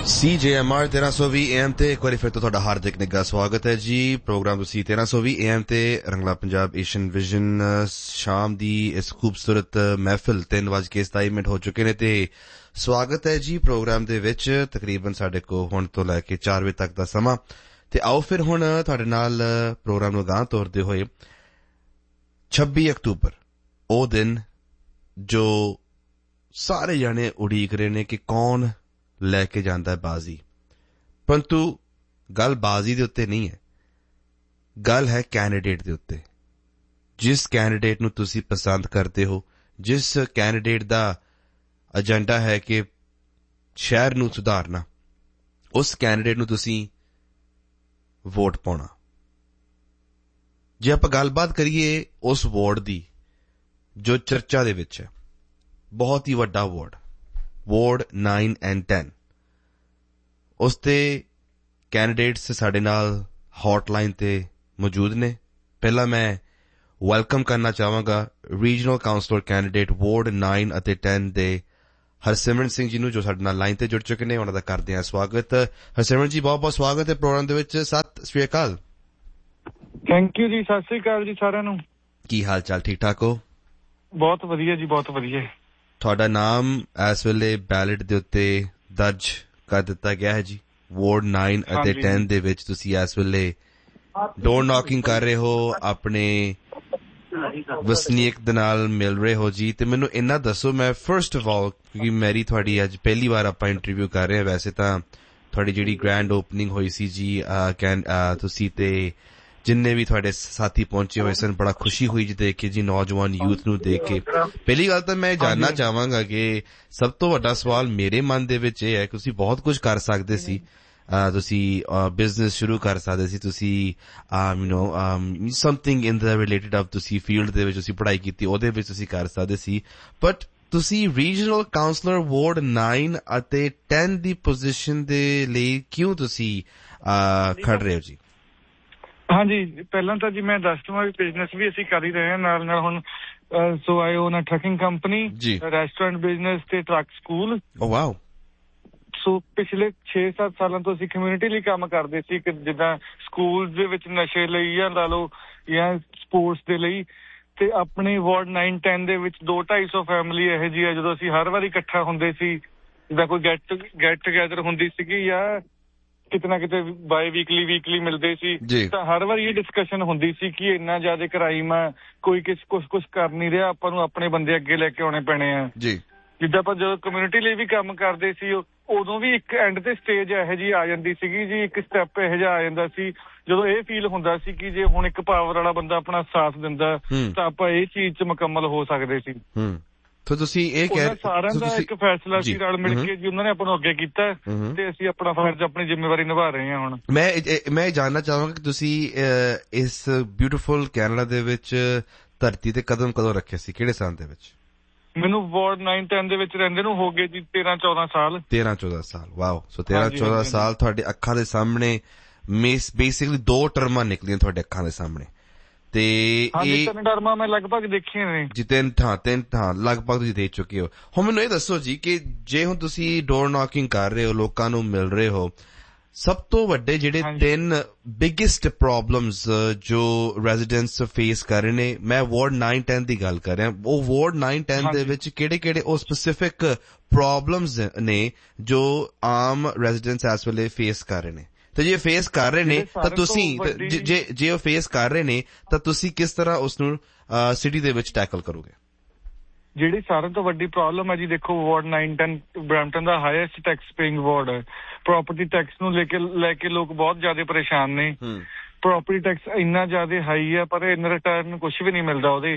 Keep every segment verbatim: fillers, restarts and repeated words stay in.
ਸੀ ਜੇ M R तेरह सौ बीस ए एम ਤੇ ਇੱਕ ਵਾਰੀ ਫਿਰ ਤੋਂ ਤੁਹਾਡਾ ਹਾਰਦਿਕ ਨਿੱਘਾ ਸਵਾਗਤ ਹੈ ਜੀ। ਪ੍ਰੋਗਰਾਮ ਤੁਸੀਂ तेरह सौ बीस ए एम ਤੇ ਰੰਗਲਾ ਪੰਜਾਬ ਏਸ਼ੀਅਨ ਵਿਜ਼ਨ ਸ਼ਾਮ ਦੀ ਇਸ ਖੂਬਸੂਰਤ ਮਹਿਫਿਲ ਤਿੰਨ ਵੱਜ ਕੇ ਸਤਾਈ ਮਿੰਟ ਹੋ ਚੁੱਕੇ ਨੇ ਤੇ ਸਵਾਗਤ ਹੈ ਜੀ ਪ੍ਰੋਗਰਾਮ ਦੇ ਵਿੱਚ। ਤਕਰੀਬਨ ਸਾਡੇ ਕੋਲ ਹੁਣ ਤੋਂ ਲੈ ਕੇ ਚਾਰ ਵਜੇ ਤੱਕ ਦਾ ਸਮਾਂ ਤੇ ਆਓ ਫਿਰ ਹੁਣ ਤੁਹਾਡੇ ਨਾਲ ਪ੍ਰੋਗਰਾਮ ਨੂੰ ਅਗਾਂਹ ਤੋਰਦੇ ਹੋਏ ਛੱਬੀ ਅਕਤੂਬਰ ਉਹ ਦਿਨ ਜੋ ਸਾਰੇ ਜਾਣੇ ਉਡੀਕ ਰਹੇ ਨੇ ਕਿ ਕੌਣ ਲੈ ਕੇ ਜਾਂਦਾ ਹੈ ਬਾਜ਼ੀ, ਪਰੰਤੂ ਗੱਲ ਬਾਜ਼ੀ ਦੇ ਉੱਤੇ ਨਹੀਂ ਹੈ, ਗੱਲ ਹੈ ਕੈਂਡੀਡੇਟ ਦੇ ਉੱਤੇ। ਜਿਸ ਕੈਂਡੀਡੇਟ ਨੂੰ ਤੁਸੀਂ ਪਸੰਦ ਕਰਦੇ ਹੋ, ਜਿਸ ਕੈਂਡੀਡੇਟ ਦਾ ਏਜੰਡਾ ਹੈ ਕਿ ਸ਼ਹਿਰ ਨੂੰ ਸੁਧਾਰਨਾ, ਉਸ ਕੈਂਡੀਡੇਟ ਨੂੰ ਤੁਸੀਂ ਵੋਟ ਪਾਉਣਾ। ਜੇ ਆਪਾਂ ਗੱਲਬਾਤ ਕਰੀਏ ਉਸ ਵਾਰਡ ਦੀ ਜੋ ਚਰਚਾ ਦੇ ਵਿੱਚ ਹੈ, ਬਹੁਤ ਹੀ ਵੱਡਾ ਵਾਰਡ, ਵਾਰਡ ਨਾइन ਐਂਡ टेन, ਉਸ ਤੇ ਕੈਂਡੀਡੇਟਸ ਸਾਡੇ ਨਾਲ ਹੌਟਲਾਈਨ ਤੇ ਮੌਜੂਦ ਨੇ। ਪਹਿਲਾਂ ਮੈਂ ਵੈਲਕਮ ਕਰਨਾ ਚਾਹਾਂਗਾ regional councillor candidate ward nine ਅਤੇ टेन ਦੇ ਹਰਸਿਮਰਨ ਸਿੰਘ ਜੀ ਨੂੰ, ਜੋ ਸਾਡੇ ਨਾਲ ਲਾਈਨ ਤੇ ਜੁੜ ਚੁੱਕੇ ਨੇ। ਉਹਨਾਂ ਦਾ ਕਰਦੇ ਹਾਂ ਸਵਾਗਤ। ਹਰਸਿਮਰਨ ਜੀ, ਬਹੁਤ ਬਹੁਤ ਸਵਾਗਤ ਹੈ ਪ੍ਰੋਗਰਾਮ ਦੇ ਵਿੱਚ। ਸਤਿ ਸ੍ਰੀ ਅਕਾਲ। ਥੈਂਕ ਯੂ ਜੀ, ਸਤਿ ਸ੍ਰੀ ਅਕਾਲ ਜੀ ਸਾਰਿਆਂ ਨੂੰ। ਕੀ ਹਾਲ ਚਾਲ, ਠੀਕ ਠਾਕ ਹੋ? ਬਹੁਤ ਵਧੀਆ ਜੀ, ਬਹੁਤ ਵਧੀਆ। ਤੁਹਾਡਾ ਨਾਮ ਇਸ ਵੇਲੇ ਬੈਲਟ ਦੇ ਉੱਤੇ ਦਰਜ ਕਰ ਦਿੱਤਾ ਗਿਆ ਹੈ ਜੀ। ਵਾਰਡ नाइन ਅਤੇ टेन ਦੇ ਵਿੱਚ ਤੁਸੀਂ ਇਸ ਵੇਲੇ ਡੋਰ ਨੌਕਿੰਗ ਕਰ ਰਹੇ ਹੋ, ਆਪਣੇ ਵਸਨੀਕ ਦੇ ਨਾਲ ਮਿਲ ਰਹੇ ਹੋ ਜੀ। ਤੇ ਮੈਨੂੰ ਇੰਨਾ ਦੱਸੋ, ਮੈਂ ਫਰਸਟ ਆਫ ਆਲ, ਕਿਉਂਕਿ ਮੇਰੀ ਤੁਹਾਡੀ ਅੱਜ ਪਹਿਲੀ ਵਾਰ ਆਪਾਂ ਇੰਟਰਵਿਊ ਕਰ ਰਹੇ ਹਾਂ, ਵੈਸੇ ਤਾਂ ਤੁਹਾਡੀ ਜਿਹੜੀ ਗ੍ਰੈਂਡ ਓਪਨਿੰਗ ਹੋਈ ਸੀ ਜੀ, ਕੈਨ ਤੁਸੀਂ ਤੇ ਜਿੰਨੇ ਵੀ ਤੁਹਾਡੇ ਸਾਥੀ ਪਹੁੰਚੇ ਹੋਏ ਸਨ, ਬੜਾ ਖੁਸ਼ੀ ਹੋਈ ਜੀ ਦੇਖ ਕੇ ਜੀ, ਨੌਜਵਾਨ ਯੂਥ ਨੂੰ ਦੇਖ ਕੇ। ਪਹਿਲੀ ਗੱਲ ਤਾਂ ਮੈਂ ਜਾਣਨਾ ਚਾਹਾਂਗਾ ਕਿ ਸਭ ਤੋਂ ਵੱਡਾ ਸਵਾਲ ਮੇਰੇ ਮਨ ਦੇ ਵਿੱਚ ਇਹ ਹੈ ਕਿ ਤੁਸੀਂ ਬਹੁਤ ਕੁਝ ਕਰ ਸਕਦੇ ਸੀ, ਤੁਸੀਂ ਬਿਜ਼ਨਸ ਸ਼ੁਰੂ ਕਰ ਸਕਦੇ ਸੀ, ਤੁਸੀਂ you know something in the related of, ਤੁਸੀਂ ਫੀਲਡ ਦੇ ਵਿੱਚ ਤੁਸੀਂ ਪੜ੍ਹਾਈ ਕੀਤੀ, ਉਹਦੇ ਵਿੱਚ ਤੁਸੀਂ ਕਰ ਸਕਦੇ ਸੀ, ਬਟ ਤੁਸੀਂ ਰੀਜਨਲ ਕਾਉਂਸਲਰ ਵਾਰਡ नाइन ਅਤੇ टेन ਦੀ ਪੋਜੀਸ਼ਨ ਦੇ ਲਈ ਕਿਉਂ ਤੁਸੀਂ ਖੜ ਰਹੇ ਹੋ ਜੀ? ਹਾਂਜੀ, ਪਹਿਲਾਂ ਤਾਂ ਜੀ ਮੈਂ ਦੱਸ ਦਵਾਂ ਵੀ ਬਿਜ਼ਨਸ ਵੀ ਅਸੀਂ ਕਰ ਹੀ ਰਹੇ ਹਾਂ ਨਾਲ ਨਾਲ ਹੁਣ। ਸੋ ਆਈ on a trucking company, restaurant business ਤੇ ਟਰੱਕ ਸਕੂਲ। ਓ ਵਾਓ। ਸੋ ਪਿਛਲੇ ਛੇ ਸੱਤ ਸਾਲਾਂ ਤੋਂ ਅਸੀਂ ਕਮਿਊਨਿਟੀ ਲਈ ਕੰਮ ਕਰਦੇ ਸੀ, ਕਿ ਜਿੱਦਾਂ ਸਕੂਲ ਦੇ ਵਿੱਚ ਨਸ਼ੇ ਲਈ ਜਾਂ ਲਾ ਲਓ ਜਾਂ ਸਪੋਰਟਸ ਦੇ ਲਈ। ਤੇ ਆਪਣੇ ਵਾਰਡ नाइन टेन ਦੇ ਵਿੱਚ ਦੋ ਢਾਈ ਸੌ ਫੈਮਿਲੀ ਇਹੋ ਜਿਹੀ ਹੈ, ਜਦੋਂ ਅਸੀਂ ਹਰ ਵਾਰੀ ਇਕੱਠਾ ਹੁੰਦੇ ਸੀ, ਜਿੱਦਾਂ ਕੋਈ ਗੈਟ ਗੈਟ ਟੂਗੈਦਰ ਹੁੰਦੀ ਸੀਗੀ ਜਾਂ ਕਿਤੇ ਨਾ ਕਿਤੇ ਬਾਈ ਵੀਕਲੀ ਵੀਕਲੀ ਮਿਲਦੇ ਸੀ, ਤਾਂ ਹਰ ਵਾਰੀ ਇਹ ਡਿਸਕਸ਼ਨ ਹੁੰਦੀ ਸੀ ਕਿ ਇੰਨਾ ਜ਼ਿਆਦਾ ਕ੍ਰਾਈਮ ਆ, ਕੋਈ ਕਿਸ ਕੁਛ ਕੁਛ ਕਰ ਨਹੀਂ ਰਿਹਾ, ਆਪਾਂ ਨੂੰ ਆਪਣੇ ਬੰਦੇ ਅੱਗੇ ਲੈ ਕੇ ਆਉਣੇ ਪੈਣੇ ਆ ਜੀ। ਜਿੱਦਾਂ ਆਪਾਂ ਜਦੋਂ ਕਮਿਊਨਿਟੀ ਲਈ ਵੀ ਕੰਮ ਕਰਦੇ ਸੀ, ਉਦੋਂ ਵੀ ਇੱਕ ਐਂਡ ਤੇ ਸਟੇਜ ਇਹੋ ਜਿਹੀ ਆ ਜਾਂਦੀ ਸੀਗੀ ਜੀ, ਇੱਕ ਸਟੈਪ ਇਹੋ ਜਿਹਾ ਆ ਜਾਂਦਾ ਸੀ ਜਦੋਂ ਇਹ ਫੀਲ ਹੁੰਦਾ ਸੀ ਕਿ ਜੇ ਹੁਣ ਇੱਕ ਪਾਵਰ ਵਾਲਾ ਬੰਦਾ ਆਪਣਾ ਸਾਥ ਦਿੰਦਾ ਤਾਂ ਆਪਾਂ ਇਹ ਚੀਜ਼ 'ਚ ਮੁਕੰਮਲ ਹੋ ਸਕਦੇ ਸੀ। ਤਾਂ ਤੁਸੀਂ ਇਹ ਕਹਿ, ਸਾਰਿਆਂ ਦਾ ਇੱਕ ਫੈਸਲਾ ਸੀ ਰਲ ਮਿਲ ਕੇ ਜੀ, ਉਹਨਾਂ ਨੇ ਆਪਾਂ ਨੂੰ ਅੱਗੇ ਕੀਤਾ ਤੇ ਅਸੀਂ ਆਪਣਾ ਫਰਜ਼, ਆਪਣੀ ਜ਼ਿੰਮੇਵਾਰੀ ਨਿਭਾ ਰਹੇ ਹਾਂ ਹੁਣ। ਮੈਂ ਮੈਂ ਜਾਣਨਾ ਚਾਹਾਂਗਾ ਕਿ ਤੁਸੀਂ ਇਸ ਬਿਊਟੀਫੁਲ ਕੈਨੇਡਾ ਦੇ ਵਿੱਚ ਧਰਤੀ ਤੇ ਕਦਮ ਕਦੋਂ ਰੱਖਿਆ ਸੀ, ਕਿਹੜੇ ਸਾਲ ਦੇ ਵਿੱਚ? ਮੈਨੂੰ ਵਾਰਡ नाइन टेन ਦੇ ਵਿੱਚ ਰਹਿੰਦੇ ਨੂੰ ਹੋ ਗਏ ਜੀ ਤੇਰਾਂ ਚੌਦਾਂ ਸਾਲ। ਤੇਰਾਂ ਚੌਦਾਂ ਸਾਲ, ਵਾਓ। ਸੋ ਤੇਰਾਂ ਚੌਦਾਂ ਸਾਲ ਤੁਹਾਡੇ ਅੱਖਾਂ ਦੇ ਸਾਹਮਣੇ ਬੇਸਿਕਲੀ ਦੋ ਟਰਮਾਂ ਨਿਕਲੀਆਂ ਤੁਹਾਡੇ ਅੱਖਾਂ ਦੇ ਸਾਹਮਣੇ, ਤੇ ਇਹ ਤਿੰਨ ਟਰਮਾਂ ਮੈਂ ਲਗਭਗ ਦੇਖੀਆਂ ਨੇ ਜੀ। ਤਿੰਨ ਥਾਂ ਤਿੰਨ ਥਾਂ ਲਗਭਗ ਤੁਸੀਂ ਦੇਖ ਚੁੱਕੇ ਹੋ। ਹੁਣ ਮੈਨੂੰ ਇਹ ਦੱਸੋ ਜੀ ਕਿ ਜੇ ਹੁਣ ਤੁਸੀਂ ਡੋਰ ਨੌਕਿੰਗ ਕਰ ਰਹੇ ਹੋ, ਲੋਕਾਂ ਨੂੰ ਮਿਲ ਰਹੇ ਹੋ, ਸਭ ਤੋਂ ਵੱਡੇ ਜਿਹੜੇ ਤਿੰਨ ਬਿਗੇਸਟ ਪ੍ਰੋਬਲਮਸ ਜੋ ਰੈਜ਼ੀਡੈਂਟਸ ਫੇਸ ਕਰ ਰਹੇ ਨੇ, ਮੈਂ ਵਾਰਡ नाइन टेन ਦੀ ਗੱਲ ਕਰ ਰਿਹਾ, ਉਹ ਵਾਰਡ नाइन टेन ਦੇ ਵਿੱਚ ਕਿਹੜੇ ਕਿਹੜੇ ਉਹ ਸਪੈਸਿਫਿਕ ਪ੍ਰੋਬਲਮਸ ਨੇ ਜੋ ਆਮ ਰੈਜ਼ੀਡੈਂਟਸ ਇਸ ਵੇਲੇ ਫੇਸ ਕਰ ਰਹੇ ਨੇ? ਤੇ ਜੇ ਫੇਸ ਕਰ ਰਹੇ ਨੇ ਤਾਂ ਤੁਸੀਂ, ਜੇ ਜੇ ਉਹ ਫੇਸ ਕਰ ਰਹੇ ਨੇ ਤਾਂ ਤੁਸੀਂ ਕਿਸ ਤਰ੍ਹਾਂ ਉਸ ਨੂੰ ਸਿਟੀ ਦੇ ਵਿੱਚ ਟੈਕਲ ਕਰੋਗੇ? ਜਿਹੜੀ ਸਾਰਿਆਂ ਤੋਂ ਵੱਡੀ ਪ੍ਰੋਬਲਮ ਹੈ ਜੀ, ਦੇਖੋ ਵਾਰਡ नाइन टेन ਬਰੈਂਪਟਨ ਦਾ ਹਾਈਐਸਟ ਟੈਕਸ ਪੇਇੰਗ ਵਾਰਡ ਹੈ। ਪ੍ਰੋਪਰਟੀ ਟੈਕਸ ਨੂੰ ਲੈ ਕੇ ਲੈ ਕੇ ਲੋਕ ਬਹੁਤ ਜ਼ਿਆਦਾ ਪਰੇਸ਼ਾਨ ਨੇ। ਪ੍ਰੋਪਰਟੀ ਟੈਕਸ ਇੰਨਾ ਜ਼ਿਆਦਾ ਹਾਈ ਹੈ, ਪਰ ਇਨ ਰਿਟਰਨ ਕੁਝ ਵੀ ਨਹੀਂ ਮਿਲਦਾ ਉਹਦੇ।